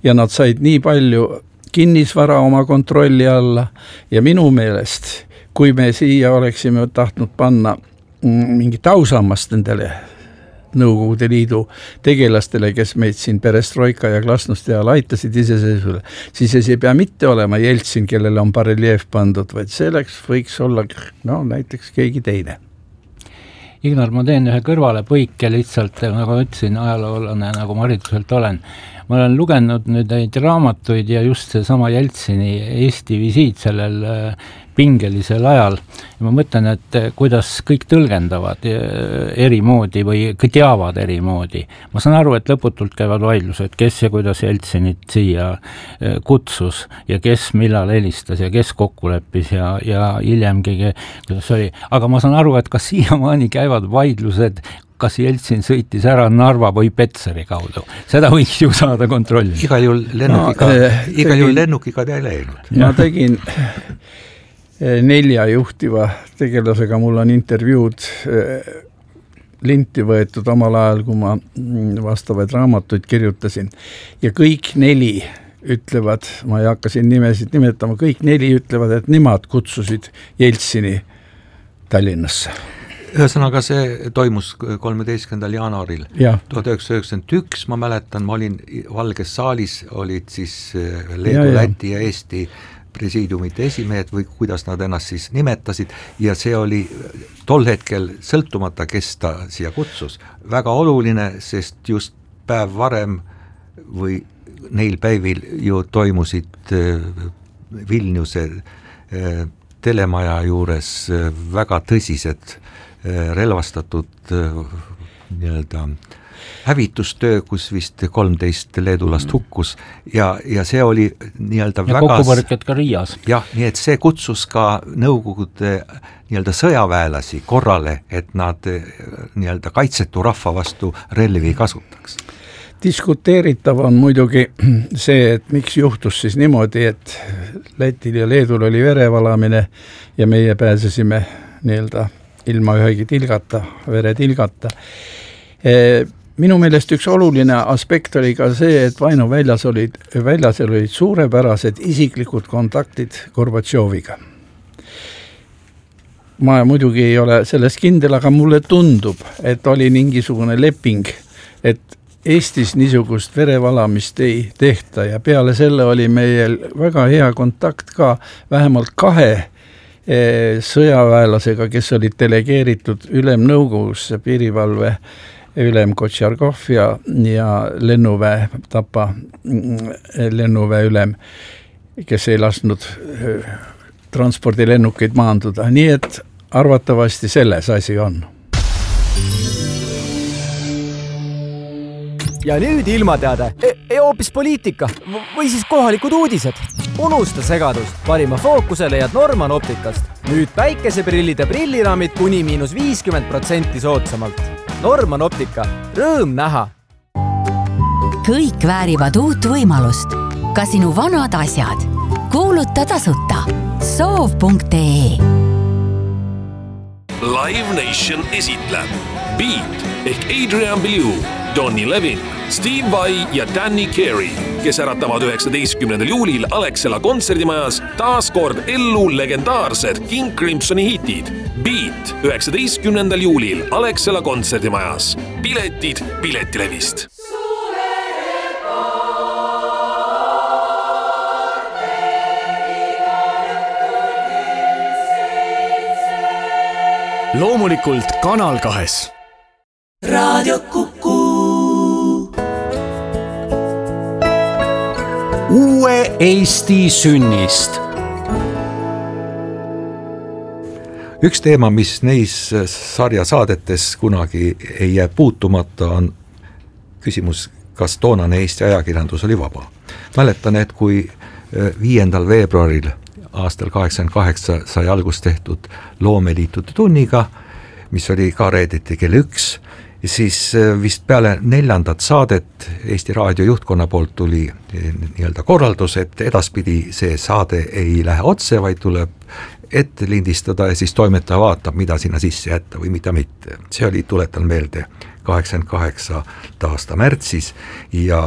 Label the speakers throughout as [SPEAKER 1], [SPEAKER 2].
[SPEAKER 1] ja nad said nii palju kinnisvara oma kontrolli alla ja minu meelest, kui me siia oleksime tahtnud panna mingit ausammast nendele Nõukogude Liidu tegelastele, kes meid siin perestroika ja glasnosti ajal aitasid iseseisvule, siis ei pea mitte olema Jeltsin, kellele on bareljeef pandud, vaid selleks võiks olla näiteks keegi teine.
[SPEAKER 2] Ignar, ma teen ühe kõrvale põike lihtsalt, nagu ütlesin, ajaloolane, nagu ma hariduselt olen. Ma olen lugenud nüüd neid raamatuid ja just see sama Jeltsini Eesti visiit sellel pingelisel ajal. Ja ma mõtlen, et kuidas kõik tõlgendavad eri moodi või kõik teavad eri moodi. Ma saan aru, et lõputult käivad vaidlused, kes ja kuidas Jeltsinit siia kutsus ja kes millal helistas ja kes kokku leppis ja hiljem keegi, kuidas oli. Aga ma saan aru, et ka siiamaani käivad vaidlused, kas Jeltsin sõitis ära Narva või Petseri kaudu. Seda võiks ju saada kontrolli.
[SPEAKER 3] Igal juhul lennukiga ta ei läinud.
[SPEAKER 1] Ma tegin 4 juhtiva tegelasega, mul on intervjuud linti võetud omal ajal, kui ma vastavaid raamatuid kirjutasin. Ja kõik 4 ütlevad, ma ei hakka siin nimesid nimetama, kõik 4 ütlevad, et nemad kutsusid Jeltsini Tallinnasse.
[SPEAKER 3] Ühesõnaga see toimus 13. jaanuaril 1991, ma mäletan, ma olin Valges saalis, olid siis Leedu, Läti ja Eesti presiidiumite esimehed või kuidas nad ennast siis nimetasid ja see oli tol hetkel sõltumata, kes ta siia kutsus. Väga oluline, sest just päev varem või neil päevil ju toimusid Vilniuse telemaja juures väga tõsised relvastatud nii-öelda hävitustöö, kus vist 13 leedulast hukkus ja see oli nii-öelda
[SPEAKER 2] ja
[SPEAKER 3] väga...
[SPEAKER 2] kokkupõrked ka Riias.
[SPEAKER 3] Jah, nii et see kutsus ka Nõukogude nii-öelda sõjaväelasi korrale, et nad nii-öelda kaitsetu rahva vastu relvi kasutaks.
[SPEAKER 1] Diskuteeritav on muidugi see, et miks juhtus siis niimoodi, et Lätil ja Leedul oli verevalamine ja meie pääsesime nii-öelda ilma ühegi tilgata, veretilgata. Minu meelest üks oluline aspekt oli ka see, et Vaino väljas olid suurepärased isiklikud kontaktid Gorbatšoviga. Ma muidugi ei ole sellest kindel, aga mulle tundub, et oli mingisugune leping, et Eestis niisugust verevalamist ei tehta ja peale selle oli meil väga hea kontakt ka vähemalt 2 sõjaväelasega, kes olid delegeeritud ülemnõukogusse, piirivalve ülem Kotšarkov ja lennuväe Tapa lennuväe ülem, kes ei lasknud transpordilennukeid maanduda. Nii et arvatavasti selles asi on.
[SPEAKER 4] Ja nüüd ilmateade, hoopis poliitika või siis kohalikud uudised. Unusta segadus, parima fookuse leiad Norman Optikast. Nüüd päikeseprillide prilliraamid kuni -50% soodsamalt. Norman Optika, rõõm näha!
[SPEAKER 5] Kõik väärivad uut võimalust. Ka sinu vanad asjad. Kuuluta tasuta. Soov.ee
[SPEAKER 6] Live Nation esitleb Beat ehk Adrian Belew, Donny Levin, Steve Vai ja Danny Carey, kes äratavad 19. juulil Alexela kontserdimajas taas kord ellu legendaarsed King Crimsoni hitid. Beat 19. juulil Alexela kontserdimajas. Piletid Piletilevist.
[SPEAKER 7] Loomulikult Kanal 2.
[SPEAKER 8] Raadio Kuku.
[SPEAKER 7] Uue Eesti sünnist.
[SPEAKER 3] Üks teema, mis neis sarja saadetes kunagi ei jää puutumata, on küsimus, kas toonane Eesti ajakirjandus oli vaba. Mäletan, et kui 5. veebruaril aastal 88 sai algust tehtud Loomeliitude tunniga, mis oli ka reedeti kell 1, siis vist peale 4. saadet Eesti Raadio juhtkonna poolt tuli nii-öelda korraldus, et edaspidi see saade ei lähe otse, vaid tuleb ette lindistada ja siis toimetaja vaatab, mida sinna sisse jätta või mida mitte. See oli, tuletan meelde, 88. aasta märtsis ja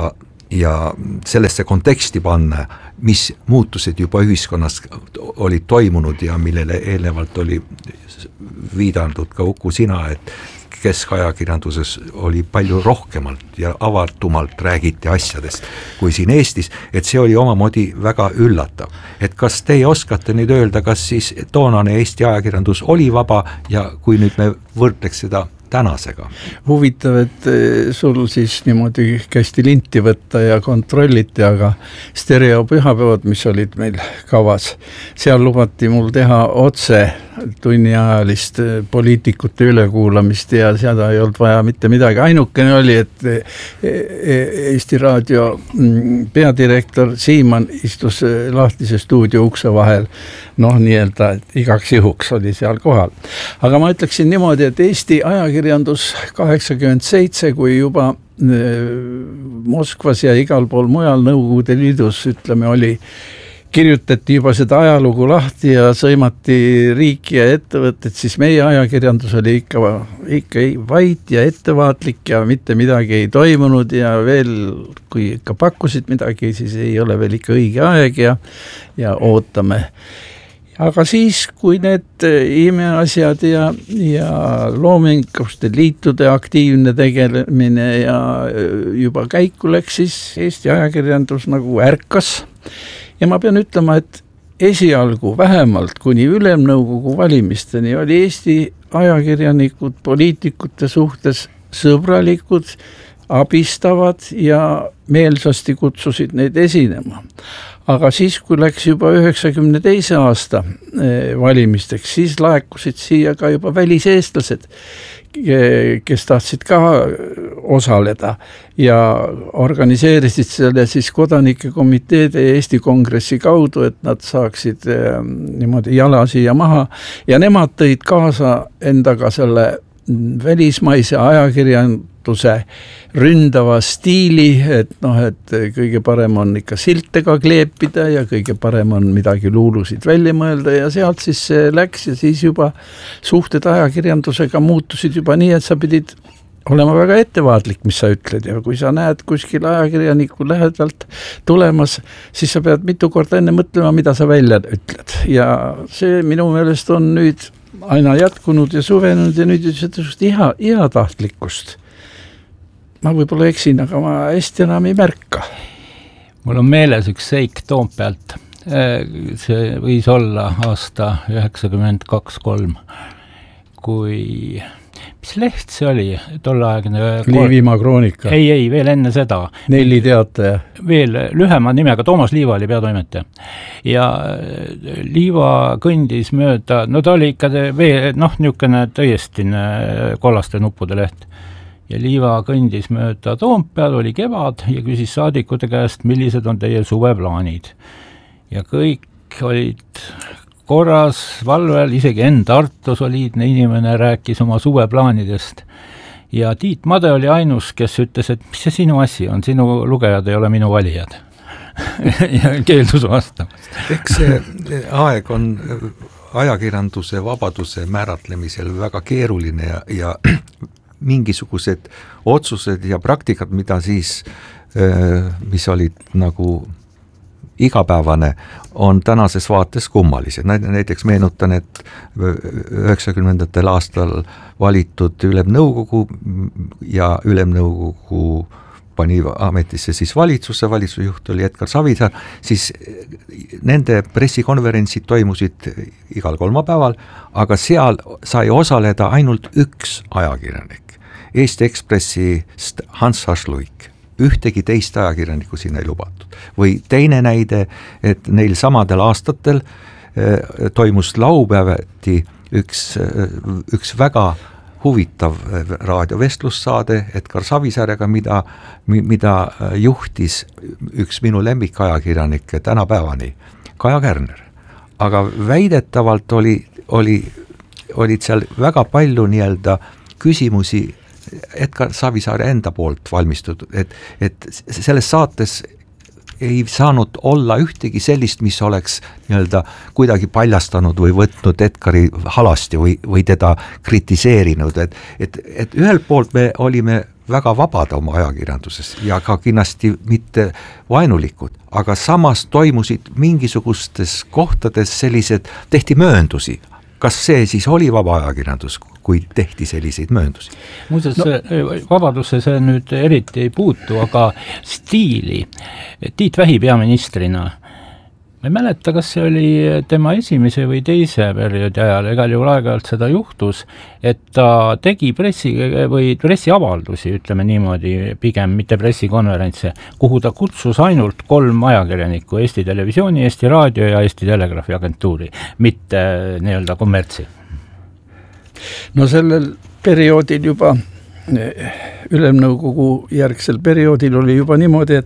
[SPEAKER 3] ja sellesse konteksti panna, mis muutused juba ühiskonnas olid toimunud ja millele eelnevalt oli viidanud ka Uku sina, et keskajakirjanduses oli palju rohkemalt ja avartumalt räägiti asjadest kui siin Eestis, et see oli omamoodi väga üllatav. Et kas teie oskate nüüd öelda, kas siis toonane Eesti ajakirjandus oli vaba ja kui nüüd me võrdleks seda tänasega?
[SPEAKER 1] Huvitav, et sul siis niimoodi kästi linti võtta ja kontrolliti, aga stereopühapäevad, mis olid meil kavas, seal lubati mul teha otse tunniajalist poliitikute ülekuulamist ja seda ei olnud vaja mitte midagi. Ainukene oli, et Eesti Raadio peadirektor Siimann istus lahtise stuudio ukse vahel, nii-öelda igaks juhuks oli seal kohal. Aga ma ütleksin niimoodi, et Eesti ajakirjandus 87, kui juba Moskvas ja igal pool mujal Nõukogude Liidus, ütleme, kirjutati juba seda ajalugu lahti ja sõimati riiki ja ettevõtted, siis meie ajakirjandus oli ikka vait ja ettevaatlik ja mitte midagi ei toimunud ja veel, kui ikka pakkusid midagi, siis ei ole veel ikka õige aeg ja ootame. Aga siis, kui need imeasjad ja loominguste liitude aktiivne tegelemine ja juba käiku läks, siis Eesti ajakirjandus nagu ärkas. Ja ma pean ütlema, et esialgu vähemalt kuni Ülemnõukogu valimisteni oli Eesti ajakirjanikud poliitikute suhtes sõbralikud, abistavad ja meelsasti kutsusid neid esinema. Aga siis, kui läks juba 92. aasta valimisteks, siis laekusid siia ka juba väliseestlased, kes tahtsid ka osaleda ja organiseerisid selle siis kodanike komiteede ja Eesti Kongressi kaudu, et nad saaksid niimoodi jala siia maha ja nemad tõid kaasa endaga selle välismaise ajakirjanduse ründava stiili, et kõige parem on ikka siltega kleepida ja kõige parem on midagi luulusid välja mõelda ja sealt siis see läks ja siis juba suhted ajakirjandusega muutusid juba nii, et sa pidid olema väga ettevaatlik, mis sa ütled ja kui sa näed kuskil ajakirjaniku lähedalt tulemas, siis sa pead mitu korda enne mõtlema, mida sa välja ütled ja see minu meelest on nüüd aina jätkunud ja suvenud ja nüüd seda heatahtlikkust. Ma võib-olla eksin, aga ma hästi enam ei märka.
[SPEAKER 2] Mul on meeles üks seik Toompealt. See võis olla aasta 92-3, kui... Mis leht see oli? Tolleaegne...
[SPEAKER 1] Liivimaa kroonika.
[SPEAKER 2] Ei, veel enne seda.
[SPEAKER 1] Nelli teataja.
[SPEAKER 2] Veel lühema nimega, Toomas Liiva oli peatoimetaja. Ja Liiva kõndis mööda, ta oli ikka niisugune tõestine kollaste nuppude leht. Ja Liiva kõndis mööda Toompeal, oli kevad ja küsis saadikute käest, millised on teie suveplaanid. Ja kõik olid... korras, valvel, isegi Tartu soliidne inimene rääkis oma suveplaanidest. Ja Tiit Made oli ainus, kes ütles, et mis see sinu asi on, sinu lugejad ei ole minu valijad. Ja keeldus vastamast.
[SPEAKER 3] Eks see aeg on ajakirjanduse vabaduse määratlemisel väga keeruline ja mingisugused otsused ja praktikad, mida siis, mis olid nagu igapäevane, on tänases vaates kummalised. Näiteks meenutan, et 90. aastal valitud Ülemnõukogu ja Ülemnõukogu pani ametisse siis valitsuse juht oli Edgar Savisaar, siis nende pressikonverentsid toimusid igal kolmapäeval, aga seal sai osaleda ainult üks ajakirjanik, Eesti Ekspressist Hans Hašluik. Ühtegi teist ajakirjanikku sinna ei lubatud. Või teine näide, et neil samadel aastatel toimus laupäevati üks väga huvitav raadiovestlussaade Edgar Savisaarega, mida juhtis üks minu lemmikajakirjanikke tänapäevani, Kaja Kärner. Aga väidetavalt olid seal väga palju nii-öelda küsimusi Edgar Savisaare enda poolt valmistutud, et selles saates ei saanud olla ühtegi sellist, mis oleks nii-öelda kuidagi paljastanud või võtnud Edgari halasti või teda kritiseerinud, et ühelt poolt me olime väga vabad oma ajakirjanduses ja ka kindlasti mitte vaenulikud, aga samas toimusid mingisugustes kohtades sellised, tehti mööndusi. Kas see siis oli vaba ajakirjandus, kui tehti selliseid mööndusi?
[SPEAKER 2] Muuseas, vabadusse see nüüd eriti ei puutu, aga stiili. Tiit Vähi peaministrina, ma ei mäleta, kas see oli tema esimese või teise perioodi ajal, egal juhul aeg-ajalt seda juhtus, et ta tegi pressiavaldusi, ütleme niimoodi, pigem mitte pressikonverentse, kuhu ta kutsus ainult 3 ajakirjanikku, Eesti Televisiooni, Eesti Raadio ja Eesti Telegraafi agentuuri, mitte nii-öelda kommertsi.
[SPEAKER 1] No sellel perioodil juba, Ülemnõukogu järgsel perioodil oli juba niimoodi,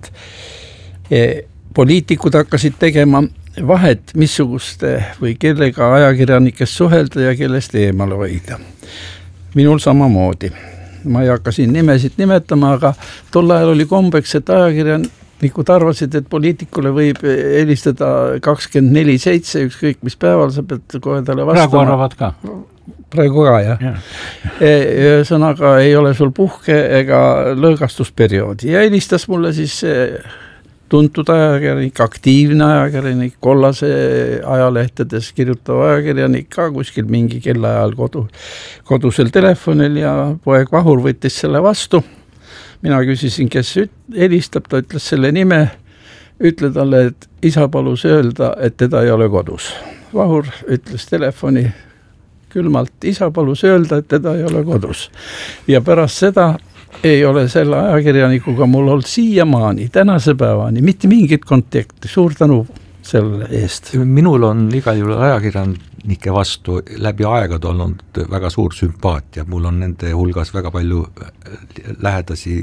[SPEAKER 1] et poliitikud hakkasid tegema vahet, missuguste või kellega ajakirjanikest suhelda ja kellest eemale hoida. Minul samamoodi. Ma ei hakka siin nimesid nimetama, aga tol ajal oli kombeks, et ajakirjanikud arvasid, et poliitikule võib helistada 24/7, ükskõik mis päeval, sa pead kohe talle vastama.
[SPEAKER 2] Praegu arvavad ka.
[SPEAKER 1] Praegu ka, jah. Sõnaga ei ole sul puhke ega lõõgastusperioodi. Ja helistas mulle siis tuntud ajakirjanik, aktiivne ajakirjanik, kollase ajalehtedes kirjutav ajakirjanik ka kuskil mingi kellaajal kodusel telefonil ja poeg Vahur võttis selle vastu. Mina küsisin, kes helistab, ta ütles selle nime, ütle talle, et isa palus öelda, et teda ei ole kodus. Vahur ütles telefoni külmalt, isa palus öelda, et teda ei ole kodus. Ja pärast seda ei ole selle ajakirjanikuga mul olnud siiamaani, tänase päevani, mitte mingit kontakti, suur tänu selle eest.
[SPEAKER 3] Minul on igal juhul ajakirjanike vastu läbi aegad olnud väga suur sümpaatia, mul on nende hulgas väga palju lähedasi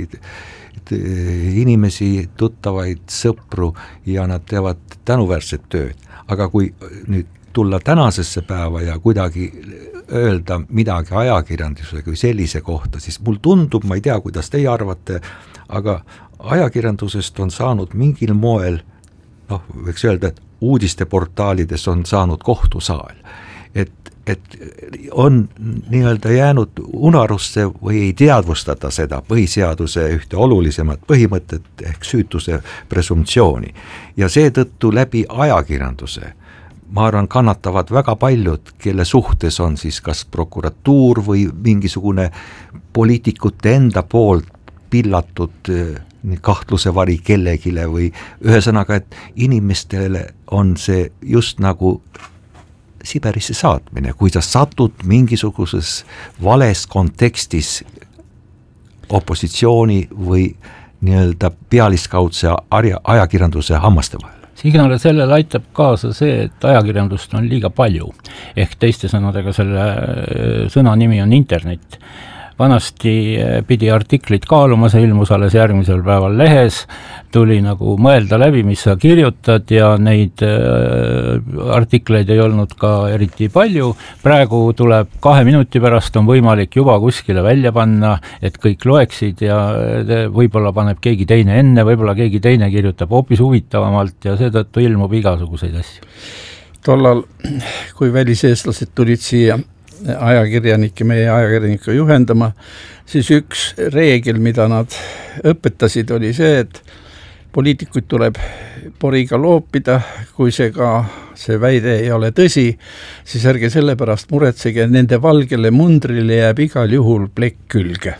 [SPEAKER 3] inimesi, tuttavaid, sõpru ja nad teevad tänuväärset tööd, aga kui nüüd tulla tänasesse päeva ja kuidagi öelda midagi ajakirjandusega kui sellise kohta, siis mul tundub, ma ei tea, kuidas teie arvate, aga ajakirjandusest on saanud mingil moel, võiks öelda, et uudisteportaalides on saanud kohtusaal. Et on nii-öelda jäänud unarusse või ei teadvustada seda põhiseaduse ühte olulisemat põhimõtet ehk süütuse presumptsiooni. Ja seetõttu läbi ajakirjanduse ma arvan, kannatavad väga paljud, kelle suhtes on siis kas prokuratuur või mingisugune poliitikute enda poolt pillatud kahtlusevari kellegile või ühesõnaga, et inimestele on see just nagu Siberisse saatmine, kui sa satud mingisuguses vales kontekstis opositsiooni või nii-öelda pealiskaudse ajakirjanduse hammaste vahel.
[SPEAKER 2] Signale sellele aitab kaasa see, et ajakirjandust on liiga palju. Ehk teiste sõnadega selle sõna nimi on internet. Vanasti pidi artiklit kaaluma, see ilmus alles järgmisel päeval lehes, tuli nagu mõelda läbi, mis sa kirjutad ja neid artikleid ei olnud ka eriti palju. Praegu tuleb 2 minuti pärast on võimalik juba kuskile välja panna, et kõik loeksid ja võib-olla paneb keegi teine enne, võib-olla keegi teine kirjutab hoopis huvitavamalt ja seetõttu ilmub igasuguseid asju.
[SPEAKER 1] Tollal, kui väliseestlased tulid siia meie ajakirjanikke juhendama, siis üks reegel, mida nad õpetasid, oli see, et poliitikuid tuleb poriga loopida, kui see väide ei ole tõsi, siis ärge sellepärast muretsege, nende valgele mundrile jääb igal juhul plekk külge.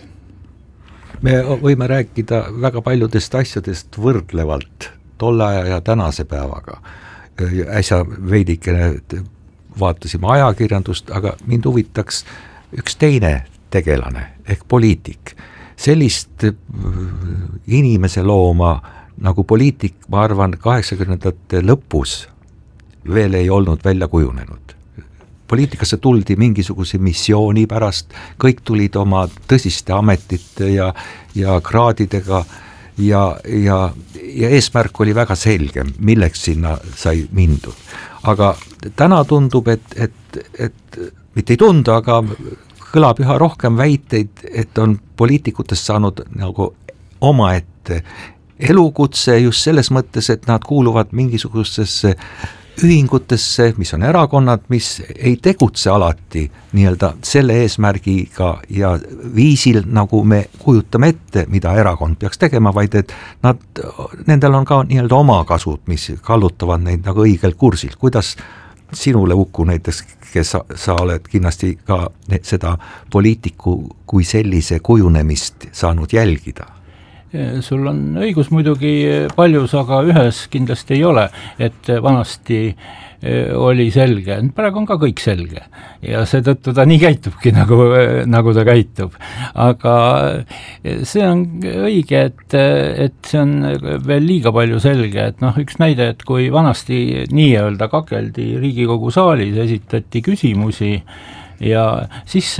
[SPEAKER 3] Me võime rääkida väga paljudest asjadest võrdlevalt tolle aja ja tänase päevaga. Äsja veidikene vaatasime ajakirjandust, aga mind huvitaks üks teine tegelane ehk poliitik. Sellist inimese looma nagu poliitik, ma arvan, 80ndate lõpus veel ei olnud välja kujunenud. Poliitikasse tuldi mingisuguse missiooni pärast, kõik tulid oma tõsiste ametite ja kraadidega ja eesmärk oli väga selge, milleks sinna sai mindud. Aga täna tundub, et mitte ei tundu, aga kõlab üha rohkem väiteid, et on poliitikutest saanud nagu omaette elukutse just selles mõttes, et nad kuuluvad mingisugusesse ühingutesse, mis on erakonnad, mis ei tegutse alati nii-öelda selle eesmärgiga ja viisil, nagu me kujutame ette, mida erakond peaks tegema, vaid et nendel on ka nii-öelda oma kasud, mis kallutavad neid nagu õigel kursil. Kuidas sinule, Uku, näiteks, kes sa oled kindlasti ka seda poliitiku kui sellise kujunemist saanud jälgida?
[SPEAKER 2] Sul on õigus muidugi paljus, aga ühes kindlasti ei ole, et vanasti oli selge, praegu on ka kõik selge ja seetõttu ta nii käitubki, nagu ta käitub. Aga see on õige, et see on veel liiga palju selge, et üks näide, et kui vanasti nii-öelda kakeldi Riigikogu saalis, esitati küsimusi ja siis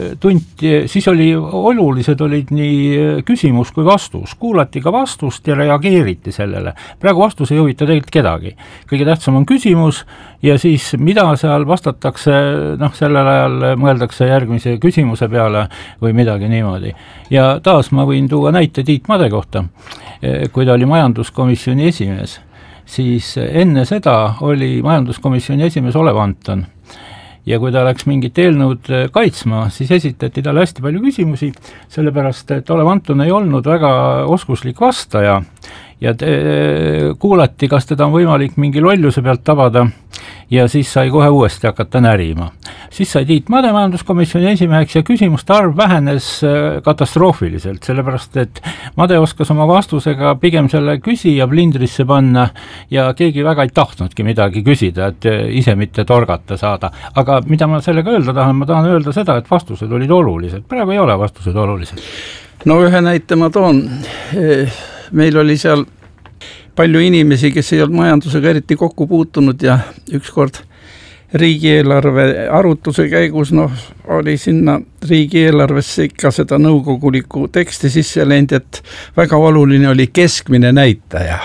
[SPEAKER 2] oli olulised olid nii küsimus kui vastus, kuulati ka vastust ja reageeriti sellele. Praegu vastus ei huvita tegelikult kedagi. Kõige tähtsam on küsimus ja siis mida seal vastatakse, sellel ajal mõeldakse järgmise küsimuse peale või midagi niimoodi. Ja taas ma võin tuua näite Tiit Made kohta, kui ta oli majanduskomisjoni esimees, siis enne seda oli majanduskomisjoni esimees Olev Anton. Ja kui ta läks mingit eelnõud kaitsma, siis esitati talle hästi palju küsimusi, sellepärast, et Olev Anton ei olnud väga oskuslik vastaja ja kuulati, kas teda on võimalik mingi lolluse pealt tabada ja siis sai kohe uuesti hakata närima. Siis sai Tiit Made majanduskomisjoni esimeheks ja küsimuste arv vähenes katastroofiliselt, sellepärast, et Made oskas oma vastusega pigem selle küsija plindrisse panna ja keegi väga ei tahtnudki midagi küsida, et ise mitte torgata saada. Aga mida ma sellega öelda tahan? Ma tahan öelda seda, et vastused olid olulised. Praegu ei ole vastused olulised.
[SPEAKER 1] No ühe näite ma toon. Meil oli seal palju inimesi, kes ei olnud majandusega eriti kokku puutunud ja ükskord riigieelarve arutuse käigus oli sinna riigieelarvesse ikka seda nõukogulikku teksti sisse läinud, et väga oluline oli keskmine näitaja.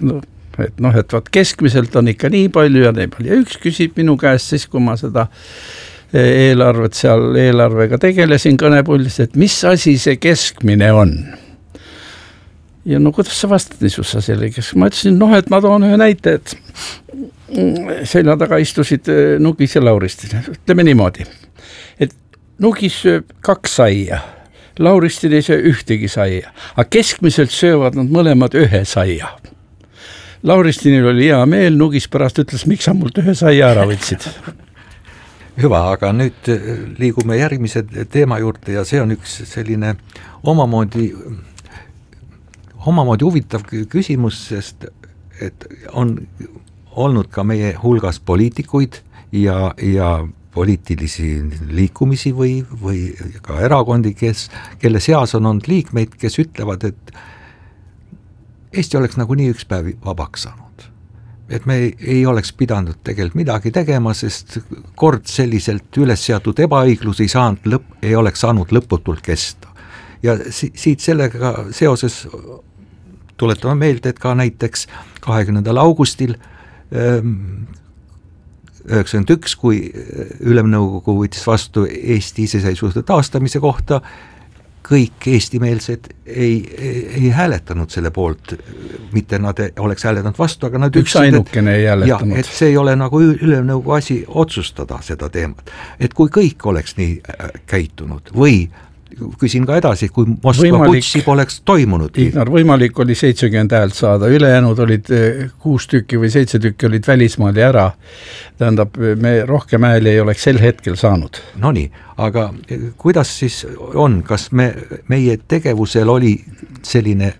[SPEAKER 1] Et keskmiselt on ikka nii palju ja nii palju. Ja üks küsib minu käest siis, kui ma seda eelarvet seal eelarvega tegelesin kõnepuldis, et mis asi see keskmine on? Ja kuidas sa vastad niisuguse asjale? Ma ütlesin, et ma toon ühe näite, et selja taga istusid Nugis ja Lauristin. Ütleme niimoodi, et Nugis sööb 2 saia, Lauristin ei söö ühtegi saia, aga keskmiselt söövad nad mõlemad 1 saia. Lauristinil oli hea meel, Nugis pärast ütles, miks sa mult 1 saia ära võtsid.
[SPEAKER 3] Hüva, aga nüüd liigume järgmise teema juurde ja see on üks selline omamoodi huvitav küsimus, sest et on olnud ka meie hulgas poliitikuid ja poliitilisi liikumisi või ka erakondi, kelle seas on olnud liikmeid, kes ütlevad, et Eesti oleks nagunii üks päev vabaks saanud. Et me ei oleks pidanud tegelikult midagi tegema, sest kord selliselt üles seatud ebaõiglus ei oleks saanud lõputult kesta. Ja siit sellega seoses tuletame meelde, et ka näiteks 20. augustil 1991, kui Ülemnõukogu võttis vastu Eesti iseseisvuse taastamise kohta, kõik eestimeelsed ei hääletanud selle poolt, mitte nad oleks hääletanud vastu, aga nad
[SPEAKER 1] üks ainukene ei hääletanud.
[SPEAKER 3] Et see ei ole nagu Ülemnõukogu asi otsustada seda teemat. Et kui kõik oleks nii käitunud või küsin ka edasi, kui Moskva putši poleks toimunud.
[SPEAKER 1] Ignar, võimalik oli 70 häält saada, ülejäänud olid 6 tükki või 7 tükki olid välismaal ja ära. Tähendab, me rohkem hääli ei oleks sel hetkel saanud.
[SPEAKER 3] Nonii, aga kuidas siis on, kas meie tegevusel oli selline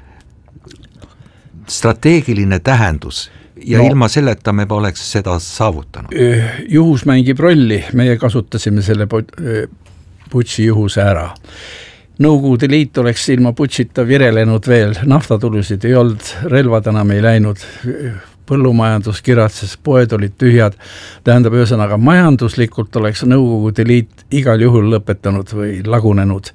[SPEAKER 3] strateegiline tähendus ja ilma selleta me poleks seda saavutanud?
[SPEAKER 1] Juhus mängib rolli, meie kasutasime selle putši juhuse ära. Nõukogude Liit oleks ilma putšita virelenud veel, naftatulusid ei olnud, relvad enam ei läinud, põllumajandus kiratses, poed olid tühjad, tähendab ühesõnaga majanduslikult oleks Nõukogude Liit igal juhul lõpetanud või lagunenud,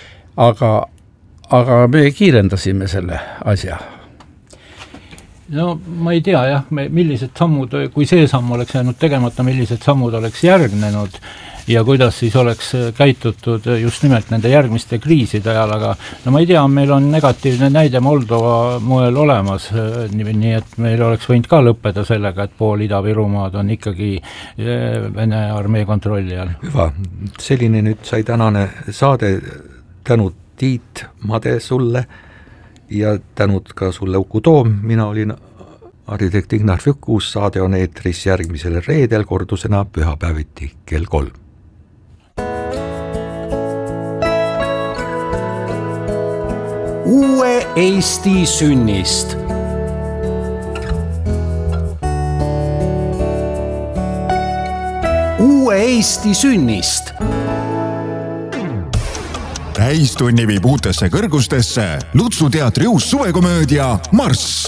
[SPEAKER 1] aga me kiirendasime selle asja.
[SPEAKER 2] No ma ei tea millised sammud, kui see samm oleks jäänud tegemata, millised sammud oleks järgnenud. ja kuidas siis oleks käitutud just nimelt nende järgmiste kriiside ajal, aga no ma ei tea, meil on negatiivne näide Moldova moel olemas, nii et meil oleks võinud ka lõppeda sellega, et pool Ida-Virumaad on ikkagi Vene armee kontrolli all.
[SPEAKER 3] Hüva, selline nüüd sai tänane saade, tänud Tiit Made sulle ja tänud ka sulle Uku Toom, mina olin arhitekt Ignar Fjuk, uus saade on eetris järgmisel reedel, kordusena pühapäeviti kell 3.
[SPEAKER 7] Uue Eesti sünnist. Uue Eesti sünnist.
[SPEAKER 9] Täistunni viib uutesse kõrgustesse Lutsu teatri uus suvekomöödia Marss.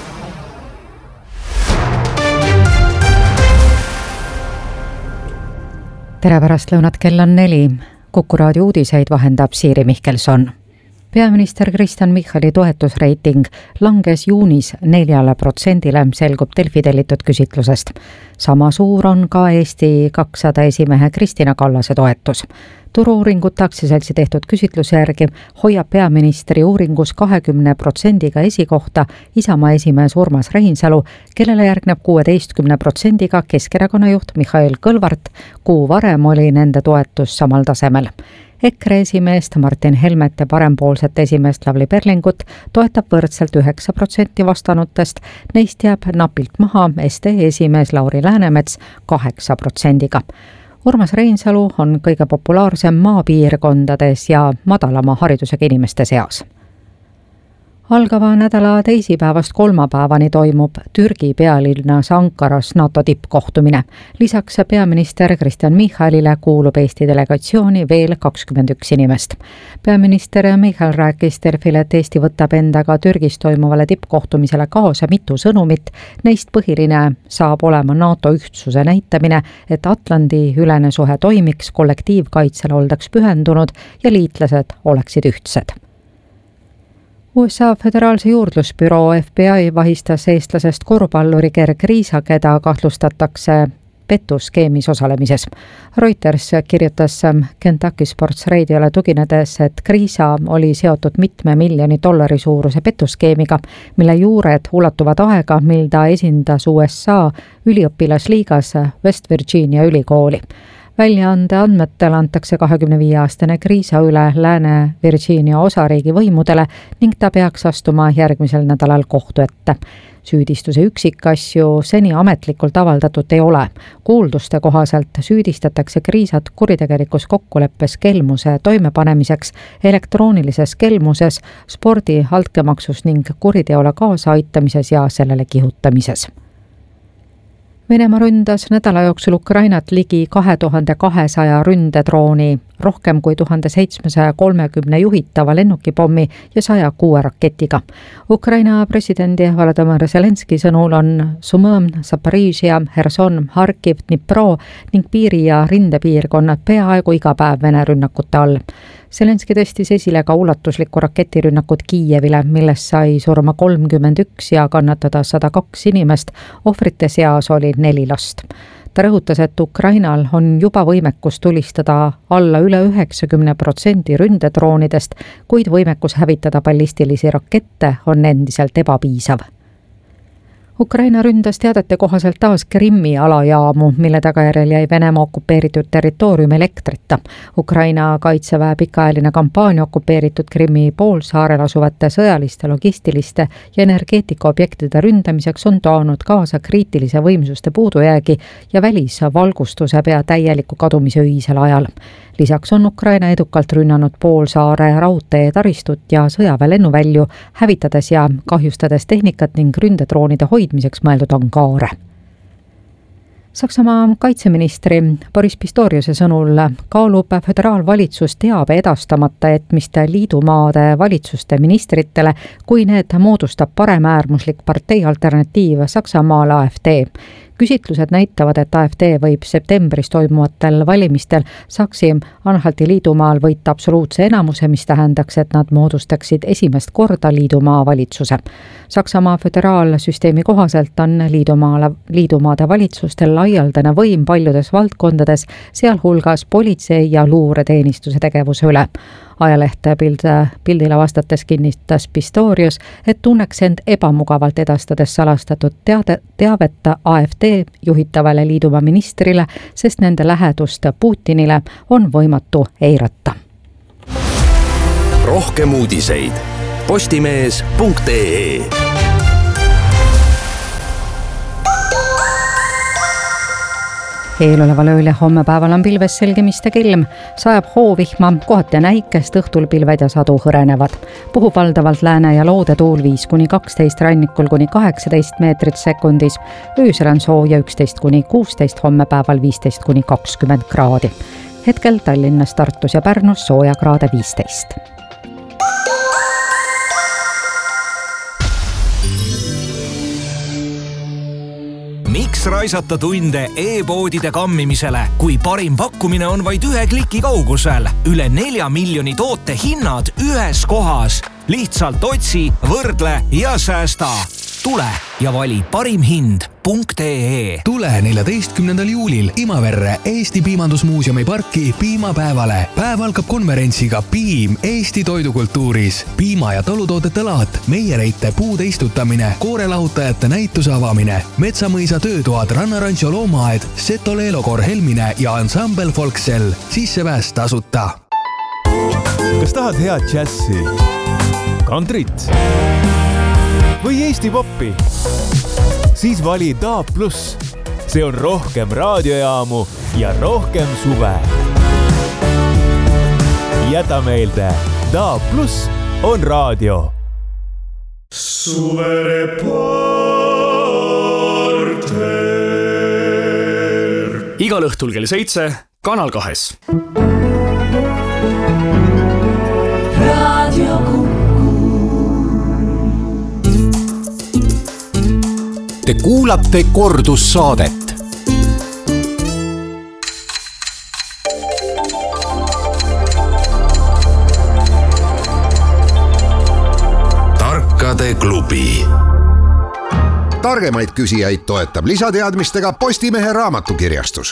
[SPEAKER 10] Tere pärastlõunat, kell on 4. Kuku raadio uudiseid vahendab Siiri Mihkelson. Peaminister Kristen Michali toetusreiting langes juunis 4%, selgub Delfi tellitud küsitlusest. Sama suur on ka Eesti 200 esimehe Kristina Kallase toetus. Turu-uuringut aktsiaseltsi tehtud küsitluse järgi hoiab peaministri uuringus 20% esikohta Isamaa esimees Urmas Reinsalu, kellele järgneb 16% Keskerakonna juht Mihhail Kõlvart. Kuu varem oli nende toetus samal tasemel. EKRE esimeest Martin Helmet ja parempoolset esimeest Lavly Perlingut toetab võrdselt 9% vastanutest, neist jääb napilt maha SD esimees Lauri Läänemets 8%. Urmas Reinsalu on kõige populaarsem maapiirkondades ja madalama haridusega inimeste seas. Algava nädala teisipäevast kolmapäevani toimub Türgi pealinnas Ankaras NATO tippkohtumine. Lisaks peaminister Kristen Michalile kuulub Eesti delegatsiooni veel 21 inimest. Peaminister Michal rääkis Delfile, et Eesti võtab endaga Türgis toimuvale tippkohtumisele kaasa mitu sõnumit. Neist põhiline saab olema NATO ühtsuse näitamine, et Atlandi ülene suhe toimiks, kollektiivkaitsele oldaks pühendunud ja liitlased oleksid ühtsed. USA föderaalse juurdlusbüroo FBI vahistas eestlasest korvpalluri Gerg Riisa, keda kahtlustatakse pettusskeemis osalemises. Reuters kirjutas Kentucky Sports Radiole tuginedes, et Riisa oli seotud $1 miljoni suuruse pettusskeemiga, mille juured ulatuvad aega, mil ta esindas USA üliõpilasliigas West Virginia ülikooli. Väljaande andmetel antakse 25-aastane Riisa üle Lääne-Virginia osariigi võimudele ning ta peaks astuma järgmisel nädalal kohtu ette. Süüdistuse üksikasju seni ametlikult avaldatud ei ole. Kuulduste kohaselt süüdistatakse Riisat kuritegelikus kokkuleppes kelmuse toimepanemiseks, elektroonilises kelmuses, spordi altkäemaksus ning kuriteole kaasaaitamises ja sellele kihutamises. Venemaa ründas nädala jooksul Ukrainat ligi 2200 ründedrooni, rohkem kui 1730 juhitava lennukipommi ja 106 raketiga. Ukraina presidendi Volodymyr Zelenski sõnul on Sumõm, Zaporižžja, Herson, Harkiv, Dnipro ning piiri- ja rindepiirkonnad peaaegu iga päev Vene rünnakute all. Zelenski tõstis esile ka ulatuslikku raketirünnakut Kiievile, milles sai surma 31 ja kannatada 102 inimest, ohvrite seas oli 4 last. Ta rõhutas, et Ukrainal on juba võimekus tulistada alla üle 90% ründedroonidest, kuid võimekus hävitada ballistilisi rakette on endiselt ebapiisav. Ukraina ründas teadete kohaselt taas Krimmi alajaamu, mille tagajärjel jäi Venemaa okupeeritud territoorium elektrita. Ukraina kaitseväe pikaajaline kampaania okupeeritud Krimmi poolsaarel asuvate sõjaliste, logistiliste ja energeetikaobjektide ründamiseks on toonud kaasa kriitilise võimsuste puudujäägi ja välisvalgustuse pea täieliku kadumise öisel ajal. Lisaks on Ukraina edukalt rünnanud poolsaare raudtee taristut ja sõjaväe lennuvälju, hävitades ja kahjustades tehnikat ning ründedroonide hoidmiseks mõeldud angaare. Saksamaa kaitseministri Boris Pistoriuse sõnul kaalub föderaalvalitsus teabe edastamata jätmist liidumaade valitsuste ministritele, kui need moodustab paremäärmuslik partei alternatiiv Saksamaal AfD. küsitlused näitavad, et AfD võib septembris toimuvatel valimistel Saksi-Anhalti liidumaal võita absoluutse enamuse, mis tähendaks, et nad moodustaksid esimest korda liidumaa valitsuse. Saksamaa föderaalsüsteemi kohaselt on liidumaade valitsustel laialdane võim paljudes valdkondades, sealhulgas politsei ja luureteenistuse tegevuse üle. Ajalehte Pildile vastates kinnitas Pistorius, et tunneks end ebamugavalt edastades salastatud teavet AfD juhitavale liidumaa ministrile, sest nende lähedust Putinile on võimatu eirata.
[SPEAKER 11] Rohkem uudiseid postimees.ee.
[SPEAKER 10] Eeloleval ööl ja homme päeval on pilves selgemiste kilm, sajab hoovihma, kohati näikest, õhtul pilved ja sadu hõrenevad. Puhub valdavalt lääne ja loodetuul 5-12, rannikul kuni 18 meetrit sekundis. Öösel on sooja 11-16, homme päeval 15-20 kraadi. Hetkel Tallinnas, Tartus ja Pärnus sooja kraade 15.
[SPEAKER 12] Miks raisata tunde e-poodide kammimisele, kui parim pakkumine on vaid 1 kliki kaugusel? Üle 4 miljoni toote hinnad ühes kohas. Lihtsalt otsi, võrdle ja säästa. Tule ja vali parimhind.ee.
[SPEAKER 13] Tule 14. juulil Imaverre Eesti Piimandusmuuseumi parki piimapäevale. Päev algab konverentsiga Piim Eesti toidukultuuris. Piima- ja tolutoodete laat, meiereite puude istutamine, koorelahutajate näituse avamine, Metsamõisa töötoad, Rannarancho loomaaed, Seto Leelokor Helmine ja ansambel Folksel. Sissepääs tasuta.
[SPEAKER 14] Kas tahad head džässi, kantrit või Eesti poppi? Siis vali DAB+. See on rohkem raadiojaamu ja rohkem suve. Jäta meelde, DAB+ on raadio. Suvereporter.
[SPEAKER 15] Igal õhtul kell 7 Kanal 2.
[SPEAKER 8] Radio Kuku.
[SPEAKER 7] Te kuulate kordussaadet.
[SPEAKER 16] Tarkade klubi. Targemaid küsijaid toetab lisateadmistega Postimehe raamatukirjastus.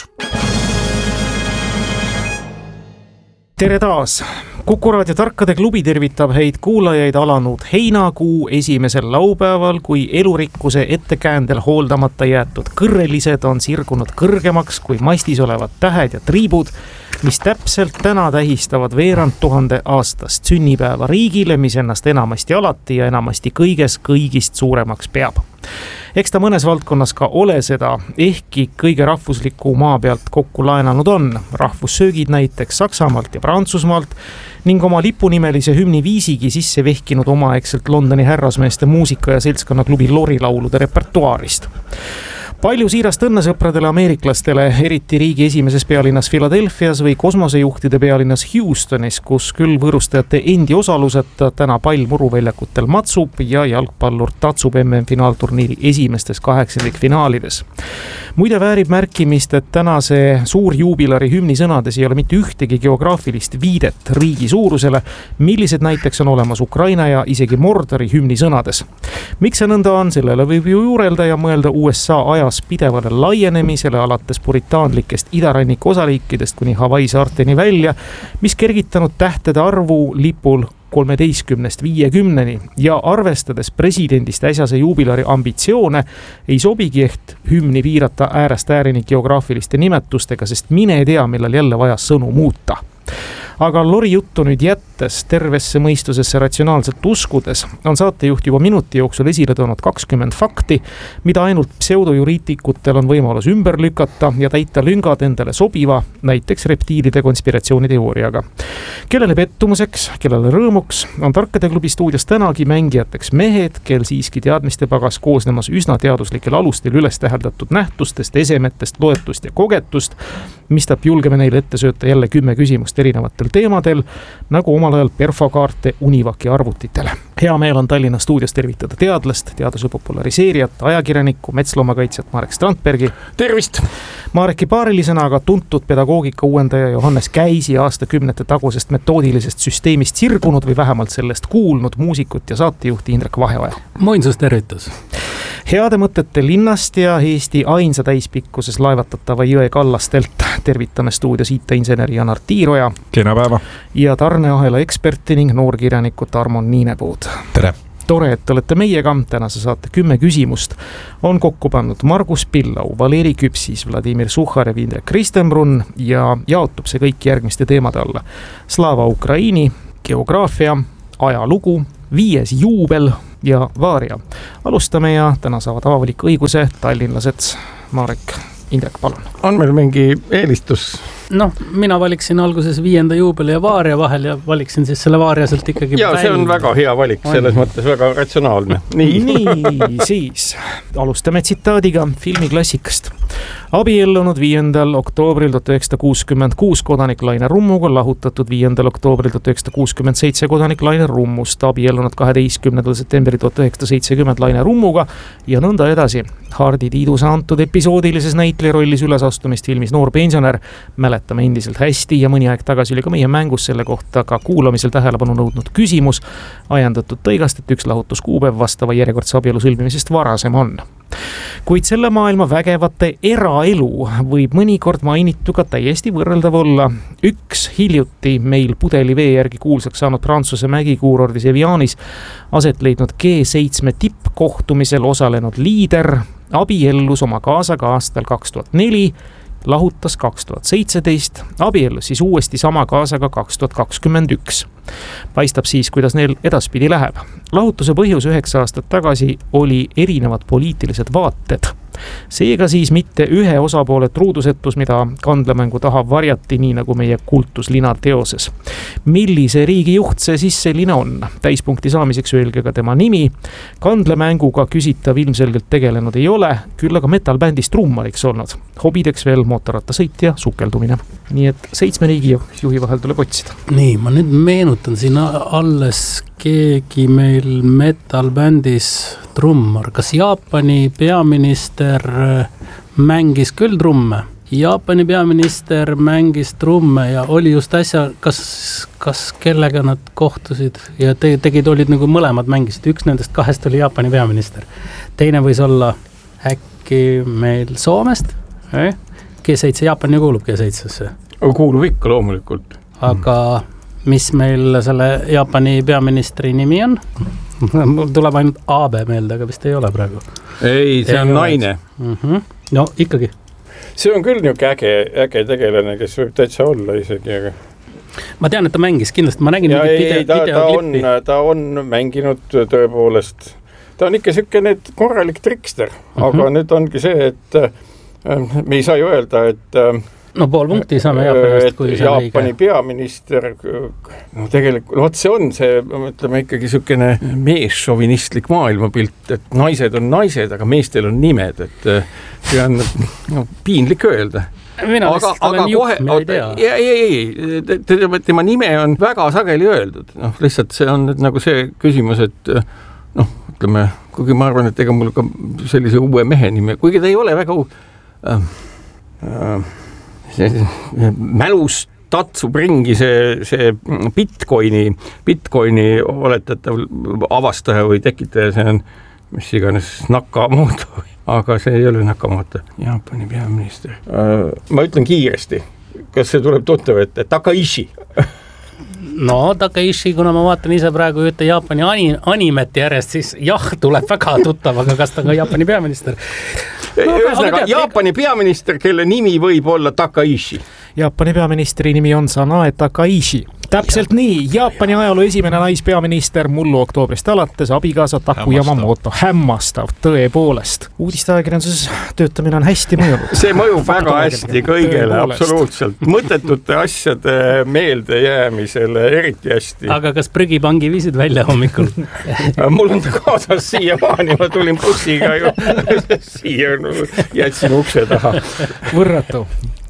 [SPEAKER 17] Tere taas! Kuku Raadio Tarkade klubi tervitab häid kuulajaid alanud heinakuu esimesel laupäeval, kui elurikkuse ettekäändel hooldamata jäetud kõrrelised on sirgunud kõrgemaks kui mastis olevad tähed ja triibud, mis täpselt täna tähistavad veerand 1000 aastast sünnipäeva riigile, mis ennast enamasti alati ja enamasti kõigist suuremaks peab. Eks ta mõnes valdkonnas ka ole seda, ehkki kõige rahvusliku maa pealt kokku laenanud on rahvussöögid näiteks Saksamaalt ja Prantsusmaalt ning oma lipunimelise hümni viisigi sisse vehkinud omaaegselt Londoni härrasmeeste muusika- ja seltskonnaklubi lorilaulude repertuaarist. Palju siirast õnnesõpradele ameeriklastele, eriti riigi esimeses pealinnas Philadelphias või kosmosejuhtide pealinnas Houstonis, kus küll võõrustajate endi osaluseta täna pall muruväljakutel matsub ja jalgpallur tatsub MM-finaalturniiri esimestes 8. finaalides. Muide väärib märkimist, et tänase suur juubilari hümni sõnades ei ole mitte ühtegi geograafilist viidet riigi suurusele, millised näiteks on olemas Ukraina ja isegi Mordori hümni sõnades. Miks see nõnda on, sellele võib ju juurelda ja mõelda USA ajas pidevale laienemisele alates puritaanlikest idaranniku osariikidest kuni Hawaii saarteni välja, mis kergitanud tähtede arvu lipul 13-50 ja arvestades presidendist äsjase juubilari ambitsioone, ei sobigi ehk hümni piirata äärest äärini geograafiliste nimetustega, sest mine tea, millal jälle vaja sõnu muuta. Aga lori juttu nüüd jättes, tervesse mõistusesse ratsionaalselt uskudes, on saatejuht juba minuti jooksul esile toonud 20 fakti, mida ainult pseudojuriitikutel on võimalus ümber lükata ja täita lüngad endale sobiva, näiteks reptiilide konspiratsiooniteooriaga. Kellele pettumuseks, kellele rõõmuks, on Tarkade klubi stuudios tänagi mängijateks mehed, kel siiski teadmiste pagas koosnemas üsna teaduslikel alustel üles täheldatud nähtustest, esemetest, loetust ja kogetust, mistap julgeme neile ette sööta jälle 10 küsimust erinevatel teemadel, nagu samal ajal perfokaarte Univaki arvutitele. Hea meel on Tallinna stuudios tervitada teadlast, teaduse populariseerijat, ajakirjanikku, metsloommakaitsjat Marek Strandbergi.
[SPEAKER 11] Tervist!
[SPEAKER 17] Mareki paarilisena aga tuntud pedagoogika uuendaja Johannes Käisi aastakümnete tagusest metoodilisest süsteemist sirgunud või vähemalt sellest kuulnud muusikut ja saatejuhti Indrek Vaheoja.
[SPEAKER 11] Muinsustervitus!
[SPEAKER 17] Heade mõtete linnast ja Eesti ainsa täispikkuses laevatatava jõe kallastelt tervitame stuudios IT-inseneri Janar Tiiroja.
[SPEAKER 11] Kena päeva!
[SPEAKER 17] Ja tarneahela eksperti ning noorkirjaniku Tarmo Niinepuud.
[SPEAKER 11] Tere!
[SPEAKER 17] Tore, et olete meiega. Tänase saate 10 küsimust on kokku pannud Margus Pillau, Valeri Küpsis, Vladimir Suhharev, Indrek Kristenbrunn ja jaotub see kõik järgmiste teemade alla. Slava Ukraini, geograafia, ajalugu, 5. juubel ja vaaria. Alustame ja täna saavad avaliku õiguse tallinlased. Marek, Indrek, palun.
[SPEAKER 11] On meil mingi eelistus?
[SPEAKER 18] No, mina valiksin alguses 5. juubeli ja vaaria vahel ja valiksin siis selle vaaria sealt ikkagi
[SPEAKER 11] ja see on väga hea valik, selles mõttes väga ratsionaalne.
[SPEAKER 17] Nii, siis alustame tsitaadiga filmiklassikast. Abiellunud 5. oktoobril 1966 kodanik Laine Rummuga, lahutatud 5. oktoobril 1967 kodanik Laine Rummust, abiellunud 12. septembri 1970 Laine Rummuga ja nõnda edasi. Hardi Tiiduse antud episoodilises näitlejarollis ülesastumist filmis Noor pensionär mäletame endiselt hästi ja mõni aeg tagasi oli ka meie mängus selle kohta ka kuulamisel tähelepanu nõudnud küsimus, ajendatud tõigast, et üks lahutuskuupäev vastava järjekordse abielu sõlmimisest varasem on. Kuid selle maailma vägevate eraelu võib mõnikord mainitu ka täiesti võrreldav olla. Üks hiljuti meil Pudelivee järgi kuulsaks saanud Prantsuse mägikuurordis Evianis aset leidnud G7 tippkohtumisel osalenud liider abiellus oma kaasaga aastal 2004, lahutas 2017, abiellus siis uuesti sama kaasaga 2021. Paistab siis, kuidas neil edaspidi läheb. Lahutuse põhjus 9 aastat tagasi oli erinevad poliitilised vaated. Seega siis mitte ühe osapoole truudusetus, mida kandlemängu taha varjati, nii nagu meie kultuslina teoses. Millise riigi juht see siis selline on? Täispunkti saamiseks öelge ka tema nimi. Kandlemänguga küsitav ilmselgelt tegelenud ei ole, küll aga metalbändis trummariks olnud. Hobideks veel mootorrattasõit ja sukeldumine. Nii et 7 riigi juhi vahel tuleb otsida.
[SPEAKER 18] Nii, ma nüüd meenutan siin alles keegi meil metalbändis trummar. Kas Jaapani peaminister mängis küll trumme? Jaapani peaminister mängis trumme ja oli just äsja, kas kellega nad kohtusid ja olid nagu mõlemad mängisid. Üks nendest 2 oli Jaapani peaminister. Teine võis olla äkki meil Soomest. G7, Jaapani kuulub G7-sse.
[SPEAKER 11] Kuulub ikka loomulikult.
[SPEAKER 18] Aga mis meil selle Jaapani peaministri nimi on? Mul tuleb ainult Abe meelde, aga vist ei ole praegu.
[SPEAKER 11] Ei, see on naine.
[SPEAKER 18] No ikkagi.
[SPEAKER 11] See on küll niuke äge tegelane, kes võib täitsa olla isegi. Aga...
[SPEAKER 18] Ma tean, et ta mängis kindlasti. Ma nägin videoklippi.
[SPEAKER 11] Ta on mänginud tõepoolest. Ta on ikka selline korralik trikster, aga nüüd ongi see, et me ei saa ju öelda, et
[SPEAKER 18] no pool punkti saame Jaapanist, kui see on
[SPEAKER 11] Jaapani peaminister, no tegelikult, see on see, ütleme ikkagi selline meesšovinistlik maailmapilt, et naised on naised, aga meestel on nimed, et see on piinlik öelda.
[SPEAKER 18] Mina olen juht, me ei tea.
[SPEAKER 11] Ei, tema nime on väga sageli öeldud. Lihtsalt see on nagu see küsimus, et ütleme, kuigi ma arvan, et ega mul ka sellise uue mehe nime, kuigi ta ei ole väga mälust tatsub ringi see Bitcoini oletatav avastaja või tekitaja, see on mis iganes Nakamoto, aga see ei ole Nakamoto. Jaapani peaminister. Ma ütlen kiiresti, kas see tuleb tuttav, et Takaishi.
[SPEAKER 18] No Takaishi, kuna ma vaatan ise praegu ühte Jaapani animet järjest, siis jah, tuleb väga tuttav, aga kas ta ka Jaapani peaminister?
[SPEAKER 11] Ühesõnaga, Jaapani peaminister, kelle nimi võib olla Takaishi.
[SPEAKER 17] Jaapani peaministri nimi on Sanae Takaishi. Täpselt nii, Jaapani ajaloo esimene naispeaminister mullu oktoobrist alates, abikaasa Taku Yamamoto. Hämmastav, tõepoolest. Uudisteajakirjanduses töötamine on hästi mõjunud.
[SPEAKER 11] See mõjub väga hästi kõigele, absoluutselt. Mõttetute asjade meelde jäämisele eriti hästi.
[SPEAKER 18] Aga kas prügipangi viisid välja hommikul?
[SPEAKER 11] Mul on ta kaasas siia maani, ma tulin bussiga ju siia, jätsin ukse taha.
[SPEAKER 17] Võrratu.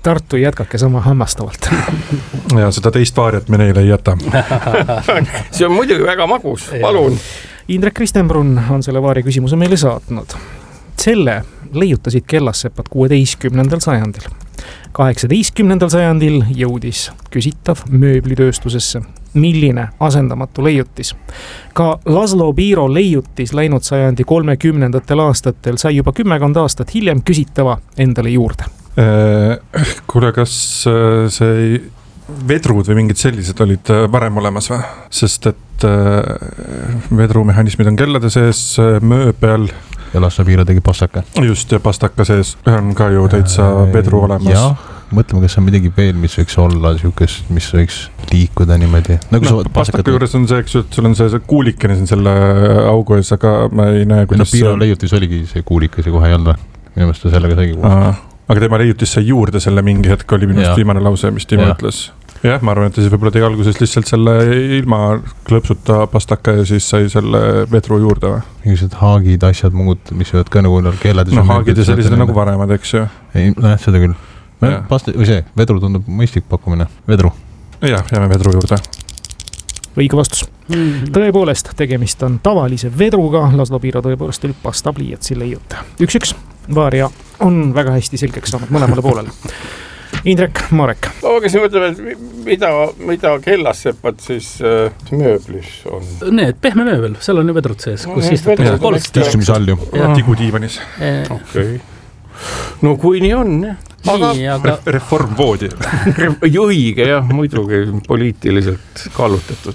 [SPEAKER 17] Tartu jätkake sama hämmastavalt.
[SPEAKER 19] Ja seda teist vaariat me neile ei jäta.
[SPEAKER 11] See on muidugi väga magus, palun.
[SPEAKER 17] Indrek Kristenbrunn on selle vaari küsimuse meile saatnud. Selle leiutasid kellassepad 16. sajandil. 18. sajandil jõudis küsitav mööblitööstusesse. Milline asendamatu leiutis? Ka Laszlo Biro leiutis läinud sajandi 30. aastatel sai juba 10 aastat hiljem küsitava endale juurde.
[SPEAKER 19] Kuule, kas see vedrud või mingid sellised olid varem olemas või? Sest et vedrumehhanismid on kellade sees, mööbel.
[SPEAKER 20] Ja Laszlo Biro tegi pastaka.
[SPEAKER 19] Just, ja pastaka sees on ka ju täitsa vedru olemas.
[SPEAKER 20] Jah, mõtleme, kas on midagi veel, mis võiks olla siukest, mis võiks liikuda niimoodi. Nagu
[SPEAKER 19] pastaka juures on see, eks ju, et sul on see kuulikene siin selle augu ees, aga ma ei näe, kuidas...
[SPEAKER 20] Biro leiutis oligi see kuulikese kohe ei olnud. Minu meelest sellega saigi kohe.
[SPEAKER 19] Aga tema leiutis sai juurde selle mingi hetk, oli minust viimane lause, mis Timo ütles. Jah, ma arvan, et siis võib-olla tegi alguses lihtsalt selle ilma klõpsuta pastaka ja siis sai selle vedru juurde või?
[SPEAKER 20] Mingised haagid, asjad, muud, mis võivad ka nagu keelad.
[SPEAKER 19] No haagid ja sellised nagu varemad, eks ju?
[SPEAKER 20] Ei, seda küll. Vedru tundub mõistlik pakkumine. Vedru.
[SPEAKER 19] Jah, jääme vedru juurde.
[SPEAKER 17] Õige vastus. Tõepoolest, tegemist on tavalise vedruga. Laszlo Biro tõepoolest oli pastapliiatsi leiuta. 1-1. Vaaria on väga hästi selgeks saanud mõlemale poolele. Indrek, Marek.
[SPEAKER 11] Aga siis mõtleme, et mida kellassepad siis mööblis on?
[SPEAKER 18] Need, pehme mööbel, seal on ju vedrud sees, kus istutakse kolst.
[SPEAKER 20] Istumisall ju.
[SPEAKER 19] Tigudiivanis.
[SPEAKER 11] Okei. No kui nii on, jah.
[SPEAKER 18] Aga...
[SPEAKER 19] Reformvoodi.
[SPEAKER 11] Õige, jah, muidugi poliitiliselt kallutatud.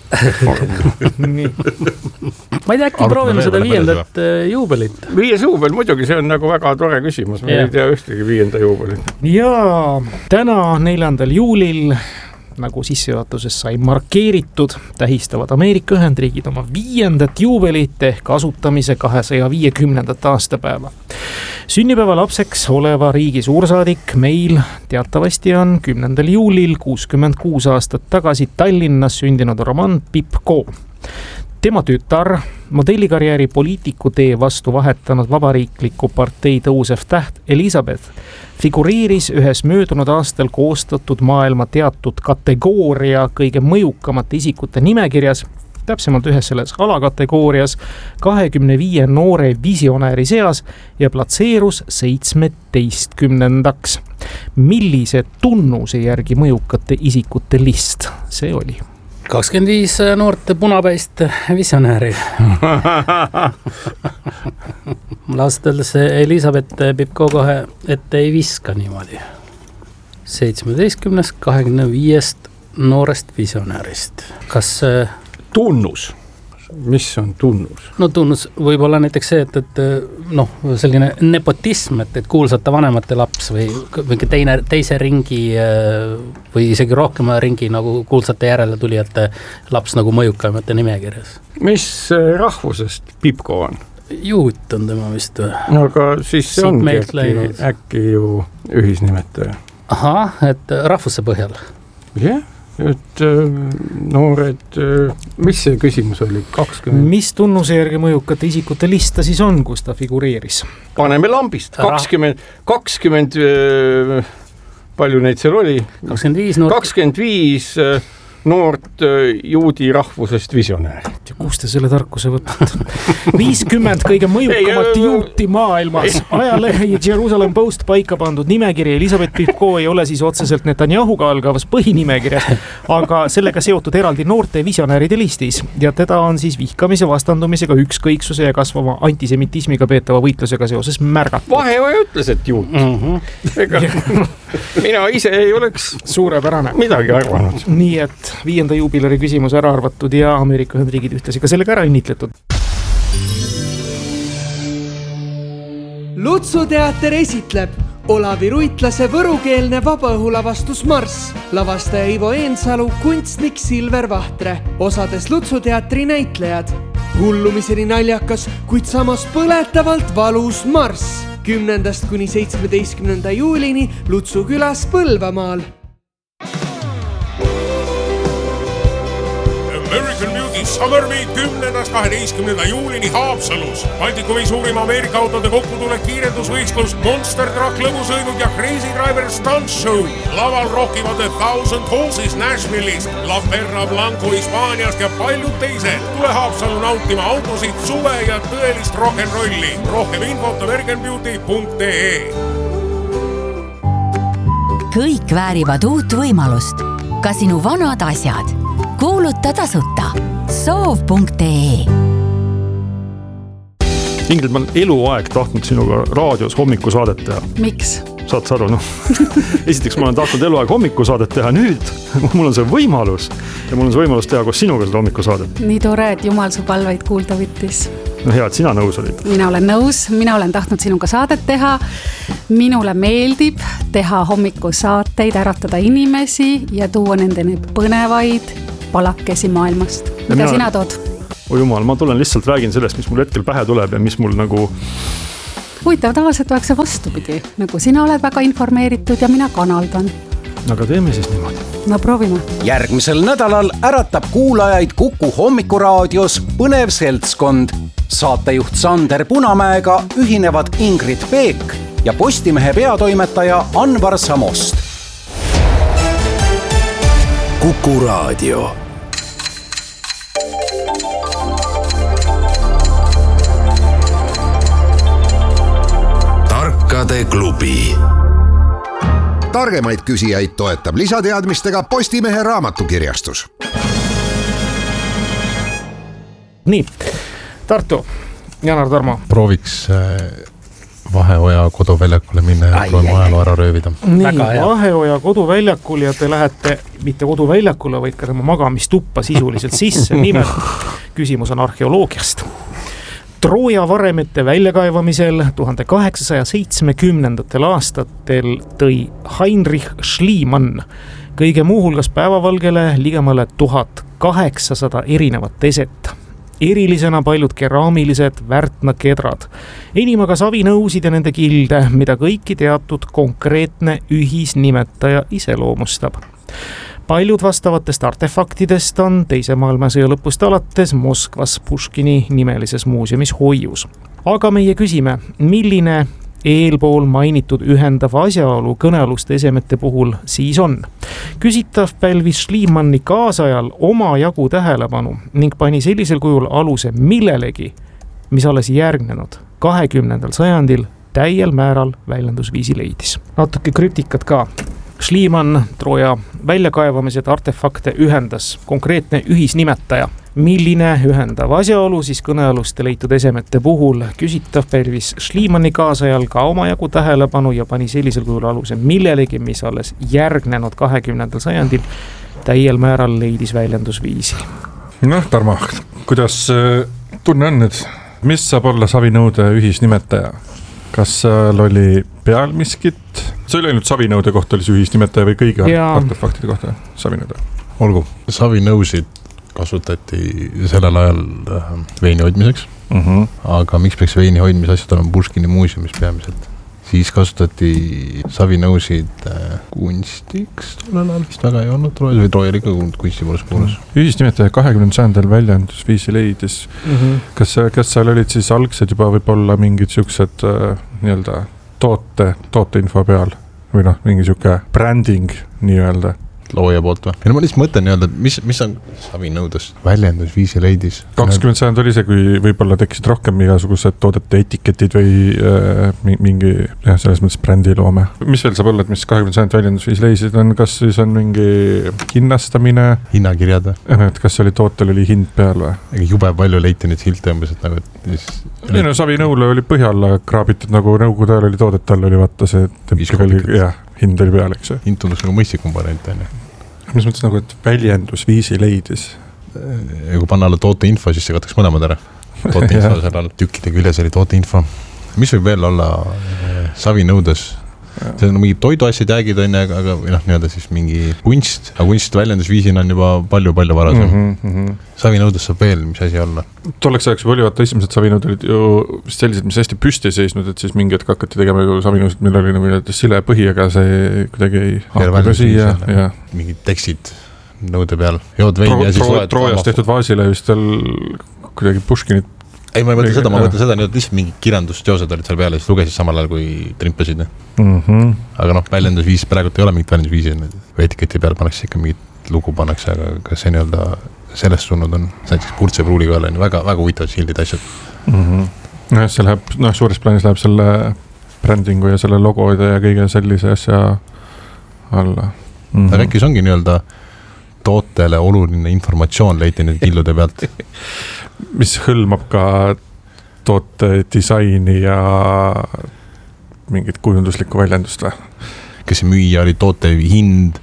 [SPEAKER 18] Ma ei tea, äkki proovime seda 5. juubelit.
[SPEAKER 11] 5. juubel, muidugi, see on nagu väga tore küsimus. Ma ei tea ühtegi 5. juubelit.
[SPEAKER 17] Ja täna 4. juulil, nagu sissejuhatuses sai markeeritud, tähistavad Ameerika Ühendriigid oma 5. juubelit ehk asutamise 250. aastapäeva. Sünnipäeva lapseks oleva riigi suursaadik meil teatavasti on 10. juulil 66 aastat tagasi Tallinnas sündinud Roman Pipko. Tema tütar, modellikarjääri poliitiku tee vastu vahetanud vabariikliku partei tõusev täht Elizabeth figureeris ühes möödunud aastal koostatud maailma teatud kategooria kõige mõjukamate isikute nimekirjas, täpsemalt ühes selles alakategoorias 25 noore visionääri seas ja platseerus 17. Millise tunnuse järgi mõjukate isikute list see oli?
[SPEAKER 18] 25 noorte punapäist visionääri. Last öeldes Elizabeth Pipko kohe ette ei viska niimoodi. 17. 25 noorest visionäärist. Kas...
[SPEAKER 11] Tunnus. Mis on tunnus?
[SPEAKER 18] No tunnus võib olla näiteks see, et selline nepotism, et kuulsate vanemate laps või mingi teise ringi või isegi rohkema ringi nagu kuulsate järele tulijate laps nagu mõjukamate nimekirjas.
[SPEAKER 11] Mis rahvusest Pipko on?
[SPEAKER 18] Juut on tema vist.
[SPEAKER 11] No aga siis see ongi äkki ju ühisnimetaja.
[SPEAKER 18] Aha, et rahvuse põhjal.
[SPEAKER 11] Jah. Et noored, mis see küsimus oli? 20?
[SPEAKER 17] Mis tunnuse järgi mõjukate isikute lista siis on, kus ta figureeris?
[SPEAKER 11] Paneme lambist. 20 palju neid seal oli? 25 noort juudi rahvusest visionäärit.
[SPEAKER 17] Kus te selle tarkuse võtate? 50 kõige mõjukamat juuti maailmas. Ajalehe Jerusalem Post paika pandud nimekiri Elizabeth Pipko ei ole siis otseselt Netanyahuga algavas põhinimekirjas, aga sellega seotud eraldi noorte visionääride listis. Ja teda on siis vihkamise vastandumisega, ükskõiksuse ja kasvava antisemitismiga peetava võitlusega seoses märgatud.
[SPEAKER 11] Vahevaja ütles, et juut. Mina ise ei oleks
[SPEAKER 17] suurepärane
[SPEAKER 11] midagi arvanud.
[SPEAKER 17] Nii et 5. juubilari küsimus ära arvatud ja Ameerika Ühendriigid ühtlasi ka sellega ära õnnitletud.
[SPEAKER 21] Lutsu teater esitleb Olavi Ruitlase võrukeelne vabaõhulavastus Marss. Lavastaja Ivo Eensalu, kunstnik Silver Vahtre, osades Lutsu teatri näitlejad. Hullumiseni naljakas, kuid samas põletavalt valus Marss. 10. kuni 17. juulini Lutsu külas Põlvamaal.
[SPEAKER 22] American Music
[SPEAKER 4] Summer Week 10.–12. juulini Haapsalus. Baltikumi suurim Ameerika autode kokkutulek kiirendusvõistlus, Monster Truck lõbusõidud ja Crazy Driver Stunt Show. Laval rockivad The Thousand Horses Nashville'ist, La Perra Blanco Hispaaniast ja paljud teised. Tule Haapsalu nautima autosid, suve ja tõelist rock'n'rolli. Rohkem infot americanbeauty.ee.
[SPEAKER 5] Kõik väärivad uut võimalust. Ka sinu vanad asjad. Kuuluta tasuta. Soov.ee.
[SPEAKER 15] Ingrid, ma olen eluaeg tahtnud sinuga raadios hommikusaadet teha.
[SPEAKER 22] Miks?
[SPEAKER 15] Saad sa aru, noh. Esiteks ma olen tahtnud eluaeg hommikusaadet teha, nüüd mul on see võimalus ja mul on see võimalus teha koos sinuga seda hommikusaadet.
[SPEAKER 22] Nii tore, et Jumal su palveid kuulda võttis.
[SPEAKER 15] No hea, et sina nõus olid.
[SPEAKER 22] Mina olen nõus, mina olen tahtnud sinuga saadet teha. Minule meeldib teha hommikusaateid, äratada inimesi ja tuua nendeni põnevaid palakesi maailmast. Mida sina tood?
[SPEAKER 15] O Jumal, ma tulen lihtsalt räägin sellest, mis mul hetkel pähe tuleb ja mis mul nagu...
[SPEAKER 22] Huvitav, tavaliselt oleks see vastupidi. Nagu sina oled väga informeeritud ja mina kanaldan.
[SPEAKER 15] Aga teeme siis niimoodi.
[SPEAKER 22] No proovime.
[SPEAKER 7] Järgmisel nädalal äratab kuulajaid Kuku hommikuraadios põnev seltskond. Saatejuht Sander Punamäega ühinevad Ingrid Peek ja Postimehe peatoimetaja Anvar Samost.
[SPEAKER 12] Kuku raadio.
[SPEAKER 16] Tarkade klubi. Targemaid küsijaid toetab lisateadmistega Postimehe raamatukirjastus.
[SPEAKER 17] Nii, Tartu, Janar Tarmo.
[SPEAKER 20] Prooviks Vaheoja koduväljakule minna ja proovime ajaloo ära röövida.
[SPEAKER 17] Nii, Vaheoja koduväljakul ja te lähete mitte koduväljakule, vaid ka tema magamistuppa sisuliselt sisse. Nimelt küsimus on arheoloogiast. Trooja varemete väljakaevamisel 1870. aastatel tõi Heinrich Schliemann kõige muuhulgas päevavalgele ligemale 1800 erinevat eset. Erilisena paljud keraamilised väärtnakedrad. Enim aga savinõusid ja nende kilde, mida kõiki teatud konkreetne ühisnimetaja iseloomustab. Paljud vastavatest artefaktidest on teise maailmasõja lõpust alates Moskvas Puškini nimelises muuseumis hoius. Aga meie küsime, milline eelpool mainitud ühendav asjaolu kõnealuste esemete puhul siis on? Küsitav pälvis Schliemanni kaasajal oma jagu tähelepanu ning pani sellisel kujul aluse millelegi, mis alles järgnenud 20. sajandil täiel määral väljendusviisi leidis. Natuke krüptikat ka. Schliemann Trooja väljakaevamised artefakte ühendas konkreetne ühisnimetaja. Milline ühendav asjaolu siis kõnealuste leitud esemete puhul? Küsitav pälvis Schliemanni kaasajal ka oma jagu tähelepanu ja pani sellisel kujul aluse millelegi, mis alles järgnenud 20. sajandil täiel määral leidis väljendusviisi.
[SPEAKER 19] Noh, Tarmo, kuidas tunne on nüüd? Mis saab olla savinõude ühisnimetaja? Kas seal oli peal miskit? See oli ainult savinõude kohta oli see ühisnimetaja või kõigi artefaktide kohta savinõude?
[SPEAKER 20] Olgu, savinõusid kasutati sellel ajal veini hoidmiseks, aga miks peaks veini hoidmise asjad olema Puškini muuseumis peamiselt? Siis kasutati savinõusid kunstiks, tollel ajal vist väga ei olnud Troojas või Trooja oli ka kunsti poolest kuulus.
[SPEAKER 19] Ühisnimetaja 20. sajandil väljendusviisi leidis. Kas seal olid siis algsed juba võib-olla mingid siuksed nii-öelda tooteinfo peal või noh, mingi siuke branding nii-öelda?
[SPEAKER 20] Looja poolt või? Ma lihtsalt mõtlen nii-öelda, mis on savinõudes väljendusviisi leidis?
[SPEAKER 19] 20. sajand oli see, kui võib-olla tekkisid rohkem igasugused toodete etiketid või mingi selles mõttes brändiloome. Mis veel saab olla, et mis 20. sajand väljendusviisi leisid on, kas siis on mingi hinnastamine?
[SPEAKER 20] Hinnakirjad või?
[SPEAKER 19] Et kas oli tootel oli hind peal või?
[SPEAKER 20] Ega jube palju leiti neid silte umbes, et nagu
[SPEAKER 19] savinõule oli põhjalla kraabitud, nagu nõukogude ajal oli toodet all oli vaata see hind oli peal, eks?
[SPEAKER 20] Hind tundus nagu mõistlikum variant, on ju.
[SPEAKER 19] Mis mõttes nagu, et väljendusviisi leidis?
[SPEAKER 20] Ja kui panna alla tooteinfo, siis see kataks mõlemad ära. Tooteinfo seal all tükkide küljes oli tooteinfo. Mis võib veel olla savinõudes? See on mingi toiduasjad jäägid on, aga nii-öelda siis mingi kunst. Aga kunst väljendusviisina on juba palju varasem. Savinõudes saab veel, mis asi olla?
[SPEAKER 19] Tolleks ajaks oli vaata esimesed savinõud olid ju sellised, mis hästi püsti seisnud, et siis mingi hetk hakati tegema ju savinõusid, mil oli nagu sile põhi, aga see kuidagi ei
[SPEAKER 20] mingid tekstid nõude peal, jood veini ja siis loed.
[SPEAKER 19] Troojast tehtud vaasile vist veel kuidagi Puškinit.
[SPEAKER 20] Ei, ma ei mõtle seda, lihtsalt mingi kirjandusteosed olid seal peale, siis lugesid samal ajal, kui trimpasid. Aga väljendusviis, praegult ei ole mingit väljendusviisi, kui etiketi peal pannakse ikka mingit lugu pannakse, aga kas see nii-öelda sellest suunud on, näiteks Purtse pruuliga ole väga, väga huvitavad sildid asjad.
[SPEAKER 19] See läheb, suures plaanis läheb selle brändingu ja selle logode ja kõige sellise asja alla.
[SPEAKER 20] Aga äkki see ongi nii-öelda tootele oluline informatsioon leiti need killude pealt.
[SPEAKER 19] Mis hõlmab ka toote disaini ja mingit kujunduslikku väljendust või?
[SPEAKER 20] Kas see müüja oli toote hind,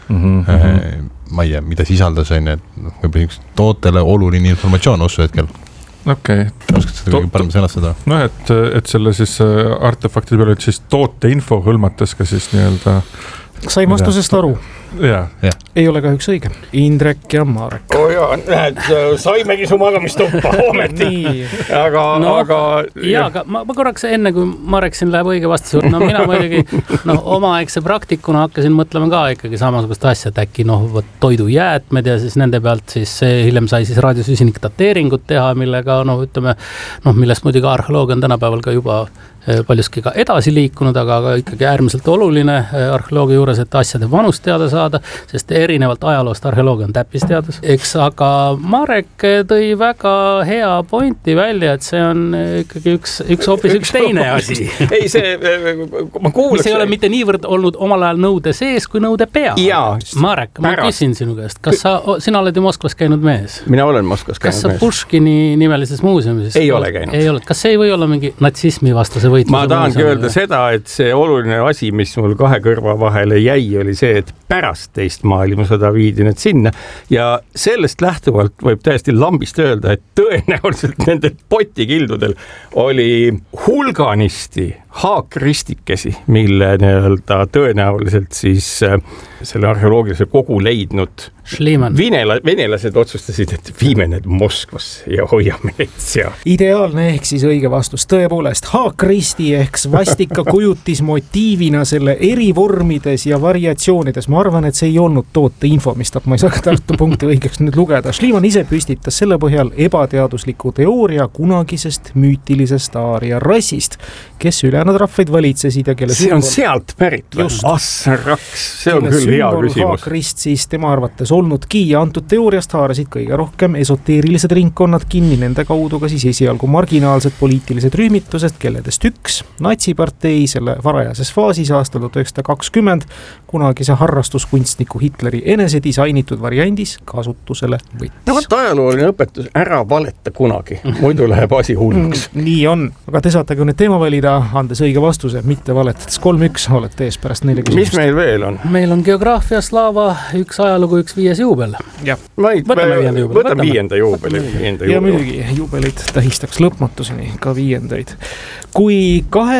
[SPEAKER 20] ma ei tea, mida sisaldas, võib-olla tootele oluline informatsioon osu hetkel.
[SPEAKER 19] Okei.
[SPEAKER 20] Oskad seda kõige parem sõnastada?
[SPEAKER 19] Et selle siis artefaktide peale siis toote info hõlmates ka siis nii-öelda
[SPEAKER 17] Sain vastusest aru.
[SPEAKER 19] Ja.
[SPEAKER 17] Ei ole kahjuks õige. Indrek ja Marek.
[SPEAKER 11] Näed, saimegi su magamistuppa ometi. Aga
[SPEAKER 18] ma korraks enne, kui Marek siin läheb õige vastus. Mina muidugi omaaegse praktikuna hakkasin mõtlema ka ikkagi samasugust asja, et äkki toidujäätmed ja siis nende pealt siis hiljem sai siis raadiosüsinik dateeringut teha, millega millest muidugi arheoloogia on tänapäeval ka juba paljuski ka edasi liikunud, aga ikkagi äärmiselt oluline arheoloogia juures, et asjade vanust teada saada, sest erinevalt ajaloost arheoloogia on täppisteadus. Aga Marek tõi väga hea pointi välja, et see on ikkagi üks teine asi.
[SPEAKER 11] Ei, ma kuulaks...
[SPEAKER 18] Mis ei ole mitte niivõrd olnud omal ajal nõude sees, kui nõude peal. Marek, ma küsin sinu käest, kas sina oled ju Moskvas käinud mees?
[SPEAKER 11] Mina olen Moskvas käinud mees.
[SPEAKER 18] Kas sa Puškini nimelises muuseumis?
[SPEAKER 11] Ei ole käinud.
[SPEAKER 18] Kas see ei või olla mingi natsismi vastase võitluse?
[SPEAKER 11] Ma tahangi öelda seda, et see oluline asi, mis mul kahe kõrva vahele jäi, oli see, et pärast teist maailmasõda viidi need sinna ja sellest lähtuvalt võib täiesti lambist öelda, et tõenäoliselt nendel potikildudel oli hulganisti haakristikesi, mille tõenäoliselt siis selle arheoloogilise kogu leidnud venelased otsustasid, et viime need Moskvasse ja hoiame neid seal.
[SPEAKER 17] Ideaalne ehk siis õige vastus. Tõepoolest, haakristi ehk svastika kujutis motiivina selle eri vormides ja variatsioonides. Ma arvan, et see ei olnud toote info, mis ma ei saa ka Tartu punkti õigeks nüüd lugeda. Schliemann ise püstitas selle põhjal ebateadusliku teooria kunagisest müütilisest aaria rassist, kes ülejäänud rahvaid valitsesid ja kelle
[SPEAKER 11] see on sealt pärit või? Assaraks, see on küll hea küsimus.
[SPEAKER 17] Haakrist siis tema arvates olnudki ja antud teooriast haarasid kõige rohkem esoteerilised ringkonnad kinni, nende kaudu ka siis esialgu marginaalsed poliitilised rühmitused, kelledest üks, natsipartei selle varajases faasis aastal 1920, kunagise harrastuskunstniku Hitleri enese disainitud variandis kasutusele võttis.
[SPEAKER 11] Ajalooline õpetus, ära valeta kunagi, muidu läheb asi hulluks.
[SPEAKER 17] Nii on, aga te saate ka nüüd teema valida, andes õige vastuse, mitte valetades 3-1, olete ees pärast 4 küsimust.
[SPEAKER 11] Mis meil veel on?
[SPEAKER 18] Meil on geograafia, slaava, üks ajalugu, üks 5 juubel.
[SPEAKER 11] Võtame 5. juubeli.
[SPEAKER 17] Ja muidugi juubelid tähistaks lõpmatuseni, ka 5. Kui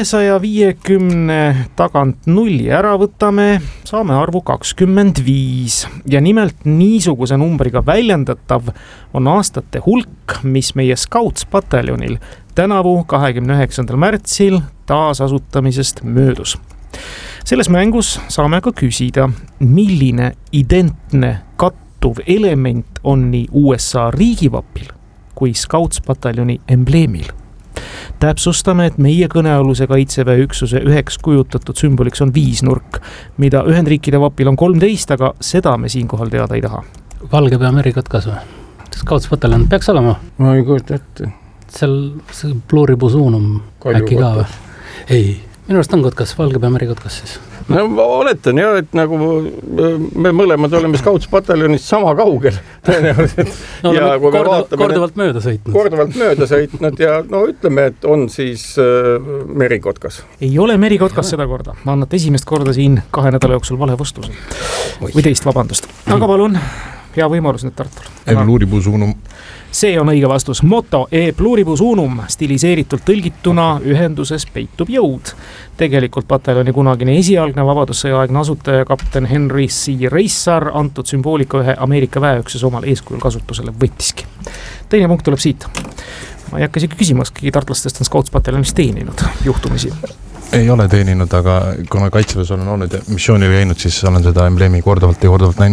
[SPEAKER 17] 250 tagant 0 ära võtame, saame arvu 25 ja nimelt niisuguse numbriga väljendatav on aastate hulk, mis meie Scouts-pataljonil tänavu 29. märtsil taasasutamisest möödus. Selles mängus saame ka küsida, milline identne kattuv element on nii USA riigivapil kui Scouts-pataljoni embleemil. Täpsustame, et meie kõnealuse kaitseväe üksuse üheks kujutatud sümboliks on 5-nurk, mida Ühendriikide vapil on 13, aga seda me siinkohal teada ei taha.
[SPEAKER 18] Valgepea merikotkas või? Scouts-pataljon peaks olema?
[SPEAKER 11] Ma ei kujuta ette.
[SPEAKER 18] Seal pluribusuunum äkki ka või? Ei, minu arust on kotkas, Valgepea merikotkas siis.
[SPEAKER 11] No ma oletan jah, et nagu me mõlemad oleme Scouts-pataljonist sama kaugel tõenäoliselt.
[SPEAKER 18] Korduvalt mööda
[SPEAKER 11] sõitnud ja ütleme, et on siis merikotkas.
[SPEAKER 17] Ei ole merikotkas seda korda. Ma annate esimest korda siin 2 nädala jooksul vale vastuse. Või teist, vabandust. Aga palun, hea võimalus nüüd Tartul.
[SPEAKER 20] Pluribus unum.
[SPEAKER 17] See on õige vastus. Motto e pluribus unum, stiliseeritult tõlgituna ühenduses peitub jõud. Tegelikult pataljoni kunagine esialgne vabadussõjaaegne asutaja kapten Henry C. Reissar antud sümboolika ühe Ameerika väeüksuse omal eeskujul kasutusele võttiski. Teine punkt tuleb siit. Ma ei hakka isegi küsimaski, tartlastest on Scouts-pataljonist teeninud juhtumisi.
[SPEAKER 20] Ei ole teeninud, aga kuna kaitseväes olen olnud ja missioonil käinud, siis olen seda embleemi korduvalt näinud.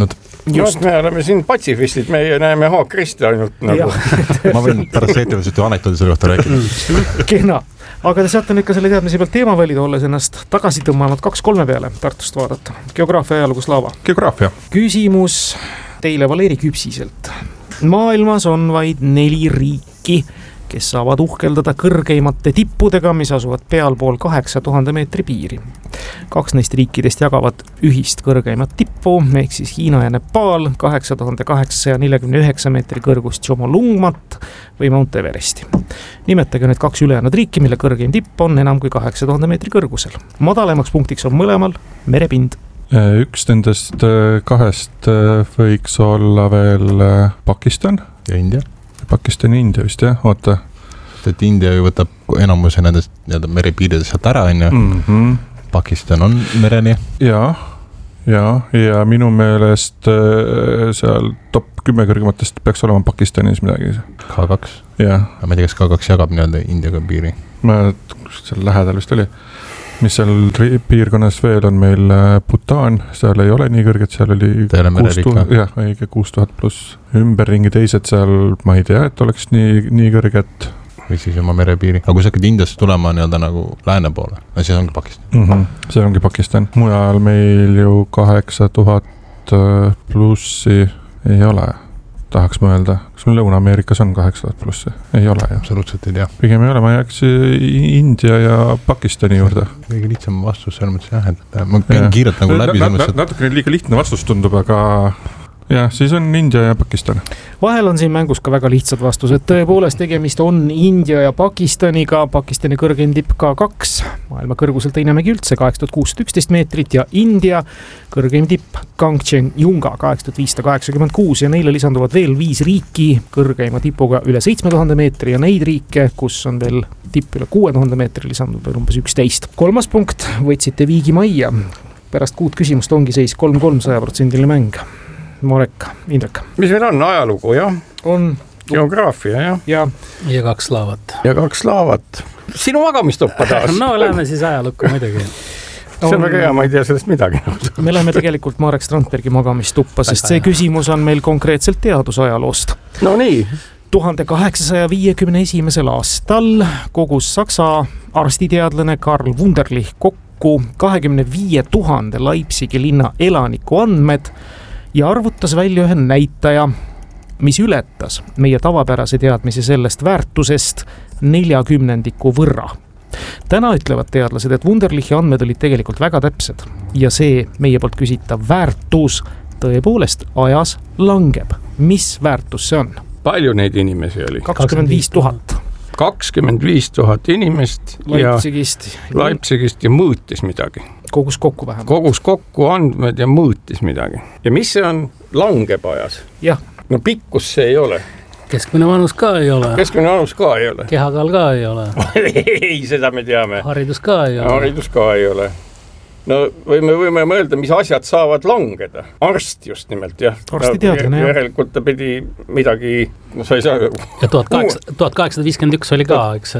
[SPEAKER 11] Just. Me oleme siin patsifistid, meie näeme Haak-Kristi ainult nagu.
[SPEAKER 20] Ma võin pärast seetivast anekdoodi selle kohta rääkida.
[SPEAKER 17] Kena. Aga te saate nüüd ka selle teadmise pealt teema valida, olles ennast tagasi tõmmanud 2-3 peale Tartust vaadata. Geograafia ajalugu Slava.
[SPEAKER 19] Geograafia.
[SPEAKER 17] Küsimus teile Valeri Küpsiselt. Maailmas on vaid 4 riiki, kes saavad uhkeldada kõrgeimate tippudega, mis asuvad pealpool 8000 meetri piiri. 2 neist riikidest jagavad ühist kõrgeimat tippu, ehk siis Hiina ja Nepal, 8849 meetri kõrgust Chomolungmat või Mount Everesti. Nimetage need 2 ülejäänud riiki, mille kõrgeim tipp on enam kui 8000 meetri kõrgusel. Madalemaks punktiks on mõlemal merepind.
[SPEAKER 19] Üks nendest 2 võiks olla veel Pakistan
[SPEAKER 20] ja India.
[SPEAKER 19] Pakistan ja India vist jah, oota.
[SPEAKER 20] Et India ju võtab enamuse nendest merepiiridest sealt ära, on Pakistan on mereni.
[SPEAKER 19] Ja minu meelest seal top 10 kõrgematest peaks olema Pakistanis midagi.
[SPEAKER 20] K2.
[SPEAKER 19] Ja.
[SPEAKER 20] Ma ei tea, kas K2 jagab nii-öelda Indiaga piiri.
[SPEAKER 19] Seal lähedal vist oli. Mis seal piirkonnas veel on meil Bhutan, seal ei ole nii kõrged, seal oli 6000 pluss ümberringi teised seal, ma ei tea, et oleks nii kõrged.
[SPEAKER 20] Või siis oma merepiiri. Aga kui sa hakkad Indiasse tulema nii-öelda nagu lääne poole, siis ongi Pakistan.
[SPEAKER 19] See ongi Pakistan. Mujal meil ju 8000 plussi ei ole. Tahaks mõelda, kas meil Lõuna-Ameerikas on 8000 plussi? Ei ole ju.
[SPEAKER 20] Absoluutselt ei tea.
[SPEAKER 19] Pigem ei ole, ma jääks India ja Pakistani juurde.
[SPEAKER 20] Kõige lihtsam vastus selles mõttes jah, et ma käin kiirelt nagu läbi.
[SPEAKER 19] Natukene liiga lihtne vastus tundub, aga jah, siis on India ja Pakistan.
[SPEAKER 17] Vahel on siin mängus ka väga lihtsad vastused. Tõepoolest tegemist on India ja Pakistaniga. Pakistani kõrgeim tipp K2, maailma kõrguselt ei nämegi üldse 8611 meetrit ja India kõrgeim tipp Kangchenjunga 8586 ja neile lisanduvad veel 5 riiki kõrgeima tipuga üle 7000 meetri ja neid riike, kus on veel tipp üle 6000 meetri, lisandub veel umbes 11. 3. punkt, võtsite Viigi majja. Pärast 6 küsimust ongi seis 3-3 100% mäng. Marek, Indrek.
[SPEAKER 11] Mis meil on? Ajalugu, jah?
[SPEAKER 17] On.
[SPEAKER 11] Geograafia, jah?
[SPEAKER 18] Ja 2 slaavat.
[SPEAKER 11] Ja 2 slaavat. Sinu magamistuppa taas.
[SPEAKER 18] No lähme siis ajalukku muidugi.
[SPEAKER 11] See on väga hea, ma ei tea sellest midagi.
[SPEAKER 17] Me läheme tegelikult Marek Strandbergi magamistuppa, sest see küsimus on meil konkreetselt teadusajaloost.
[SPEAKER 11] No nii.
[SPEAKER 17] 1851. aastal kogus Saksa arstiteadlane Karl Wunderlich kokku 25 000 Leipzigi linna elaniku andmed ja arvutas välja ühe näitaja, mis ületas meie tavapärase teadmise sellest väärtusest 40% võrra. Täna ütlevad teadlased, et Wunderlichi andmed olid tegelikult väga täpsed ja see meie poolt küsitav väärtus tõepoolest ajas langeb. Mis väärtus see on?
[SPEAKER 11] Palju neid inimesi oli?
[SPEAKER 17] 25 000.
[SPEAKER 11] 25 000 inimest Leipzigist ja mõõtis midagi.
[SPEAKER 17] Kogus kokku vähemalt.
[SPEAKER 11] Kogus kokku andmed ja mõõtis midagi. Ja mis see on? Langeb ajas?
[SPEAKER 17] Jah.
[SPEAKER 11] No pikkus see ei ole.
[SPEAKER 18] Keskmine vanus ka ei ole.
[SPEAKER 11] Keskmine vanus ka ei ole.
[SPEAKER 18] Kehakaal ka ei ole.
[SPEAKER 11] Ei, seda me teame.
[SPEAKER 18] Haridus ka ei ole.
[SPEAKER 11] Haridus ka ei ole. No võime mõelda, mis asjad saavad langeda. Arst just nimelt, jah.
[SPEAKER 17] Arstiteadlane, jah.
[SPEAKER 11] Järelikult ta pidi midagi, no sa ei saa...
[SPEAKER 18] Ja 1851 oli ka, eks?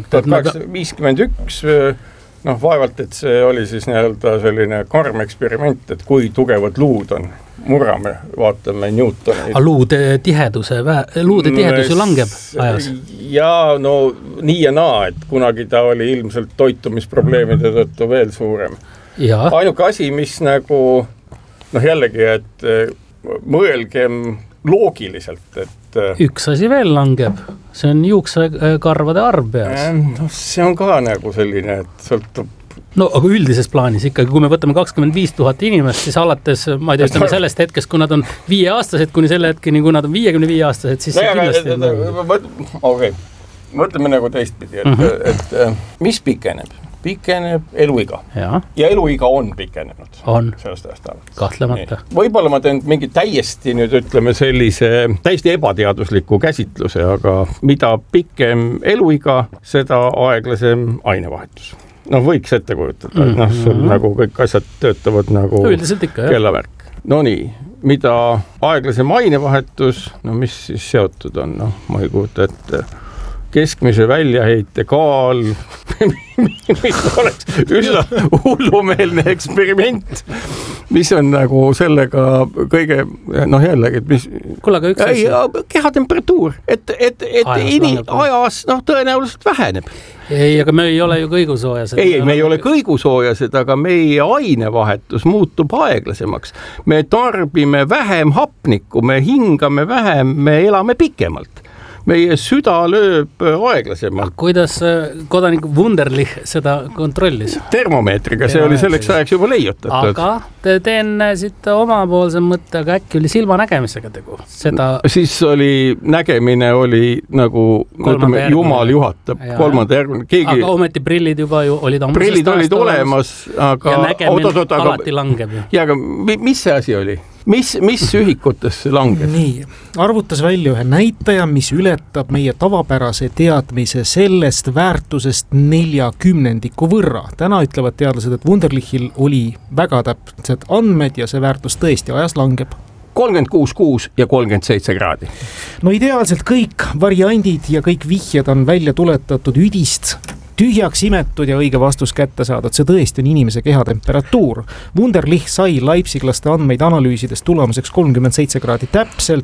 [SPEAKER 11] 1851, noh, vaevalt, et see oli siis nii-öelda selline karm eksperiment, et kui tugevad luud on. Murrame, vaatame Newtoni.
[SPEAKER 18] Luude tihedus ju langeb ajas.
[SPEAKER 11] Ja no nii ja naa, et kunagi ta oli ilmselt toitumisprobleemide tõttu veel suurem. Ja. Ainuke asi, mis nagu, noh jällegi, et mõelgem loogiliselt, et
[SPEAKER 18] üks asi veel langeb, see on juuksekarvade arv peas.
[SPEAKER 11] No, see on ka nagu selline, et sõltub.
[SPEAKER 18] No aga üldises plaanis ikkagi, kui me võtame 25 000 inimest, siis alates, ma ei tea, ütleme sellest hetkest, kui nad on 5-aastased, kuni selle hetkeni, kui nad on 55-aastased, siis see kindlasti...
[SPEAKER 11] Okei, mõtleme nagu teistpidi, et mis pikeneb? Pikeneb eluiga. Ja eluiga on pikenenud.
[SPEAKER 18] On.
[SPEAKER 11] Sellest ajast ajast.
[SPEAKER 18] Kahtlemata.
[SPEAKER 11] Võib-olla ma teen mingi täiesti nüüd ütleme sellise täiesti ebateadusliku käsitluse, aga mida pikem eluiga, seda aeglasem ainevahetus. No võiks ette kujutada, et sul nagu kõik asjad töötavad nagu kellavärk. No nii, mida aeglasem ainevahetus, no mis siis seotud on, noh, ma ei kujuta ette keskmise väljaheite kaal, mis oleks üsna hullumeelne eksperiment. mis on nagu sellega kõige, noh jällegi, et mis...
[SPEAKER 18] Kuule, aga üks asi.
[SPEAKER 11] Kehatemperatuur, et ajas tõenäoliselt väheneb.
[SPEAKER 18] Ei, aga me ei ole ju kõigusoojased.
[SPEAKER 11] Ei, me ei ole kõigusoojased, aga meie ainevahetus muutub aeglasemaks. Me tarbime vähem hapnikku, me hingame vähem, me elame pikemalt. Meie süda lööb aeglasemalt.
[SPEAKER 18] Kuidas kodanik Wunderlich seda kontrollis?
[SPEAKER 11] Termomeetriga, see oli selleks ajaks juba leiutatud.
[SPEAKER 18] Aga teen siit omapoolse mõtte, aga äkki oli silmanägemisega tegu?
[SPEAKER 11] Siis oli, nägemine oli nagu jumal juhatab, kolmanda järgmine.
[SPEAKER 18] Aga ometi prillid juba ju olid ammusest.
[SPEAKER 11] Prillid olid olemas, aga...
[SPEAKER 18] Ja nägemine alati langeb ju.
[SPEAKER 11] Ja, aga mis see asi oli? Mis ühikutes langeb?
[SPEAKER 17] Nii, arvutas välja ühe näitaja, mis ületab meie tavapärase teadmise sellest väärtusest 40% võrra. Täna ütlevad teadlased, et Wunderlichil oli väga täpsed andmed ja see väärtus tõesti ajas langeb.
[SPEAKER 11] 36,6 ja 37 kraadi.
[SPEAKER 17] No ideaalselt kõik variandid ja kõik vihjed on välja tuletatud üdist, tühjaks imetud ja õige vastus kätte saadud. See tõesti on inimese kehatemperatuur. Wunderlich sai Leipziglaste andmeid analüüsides tulemuseks 37 kraadi täpselt.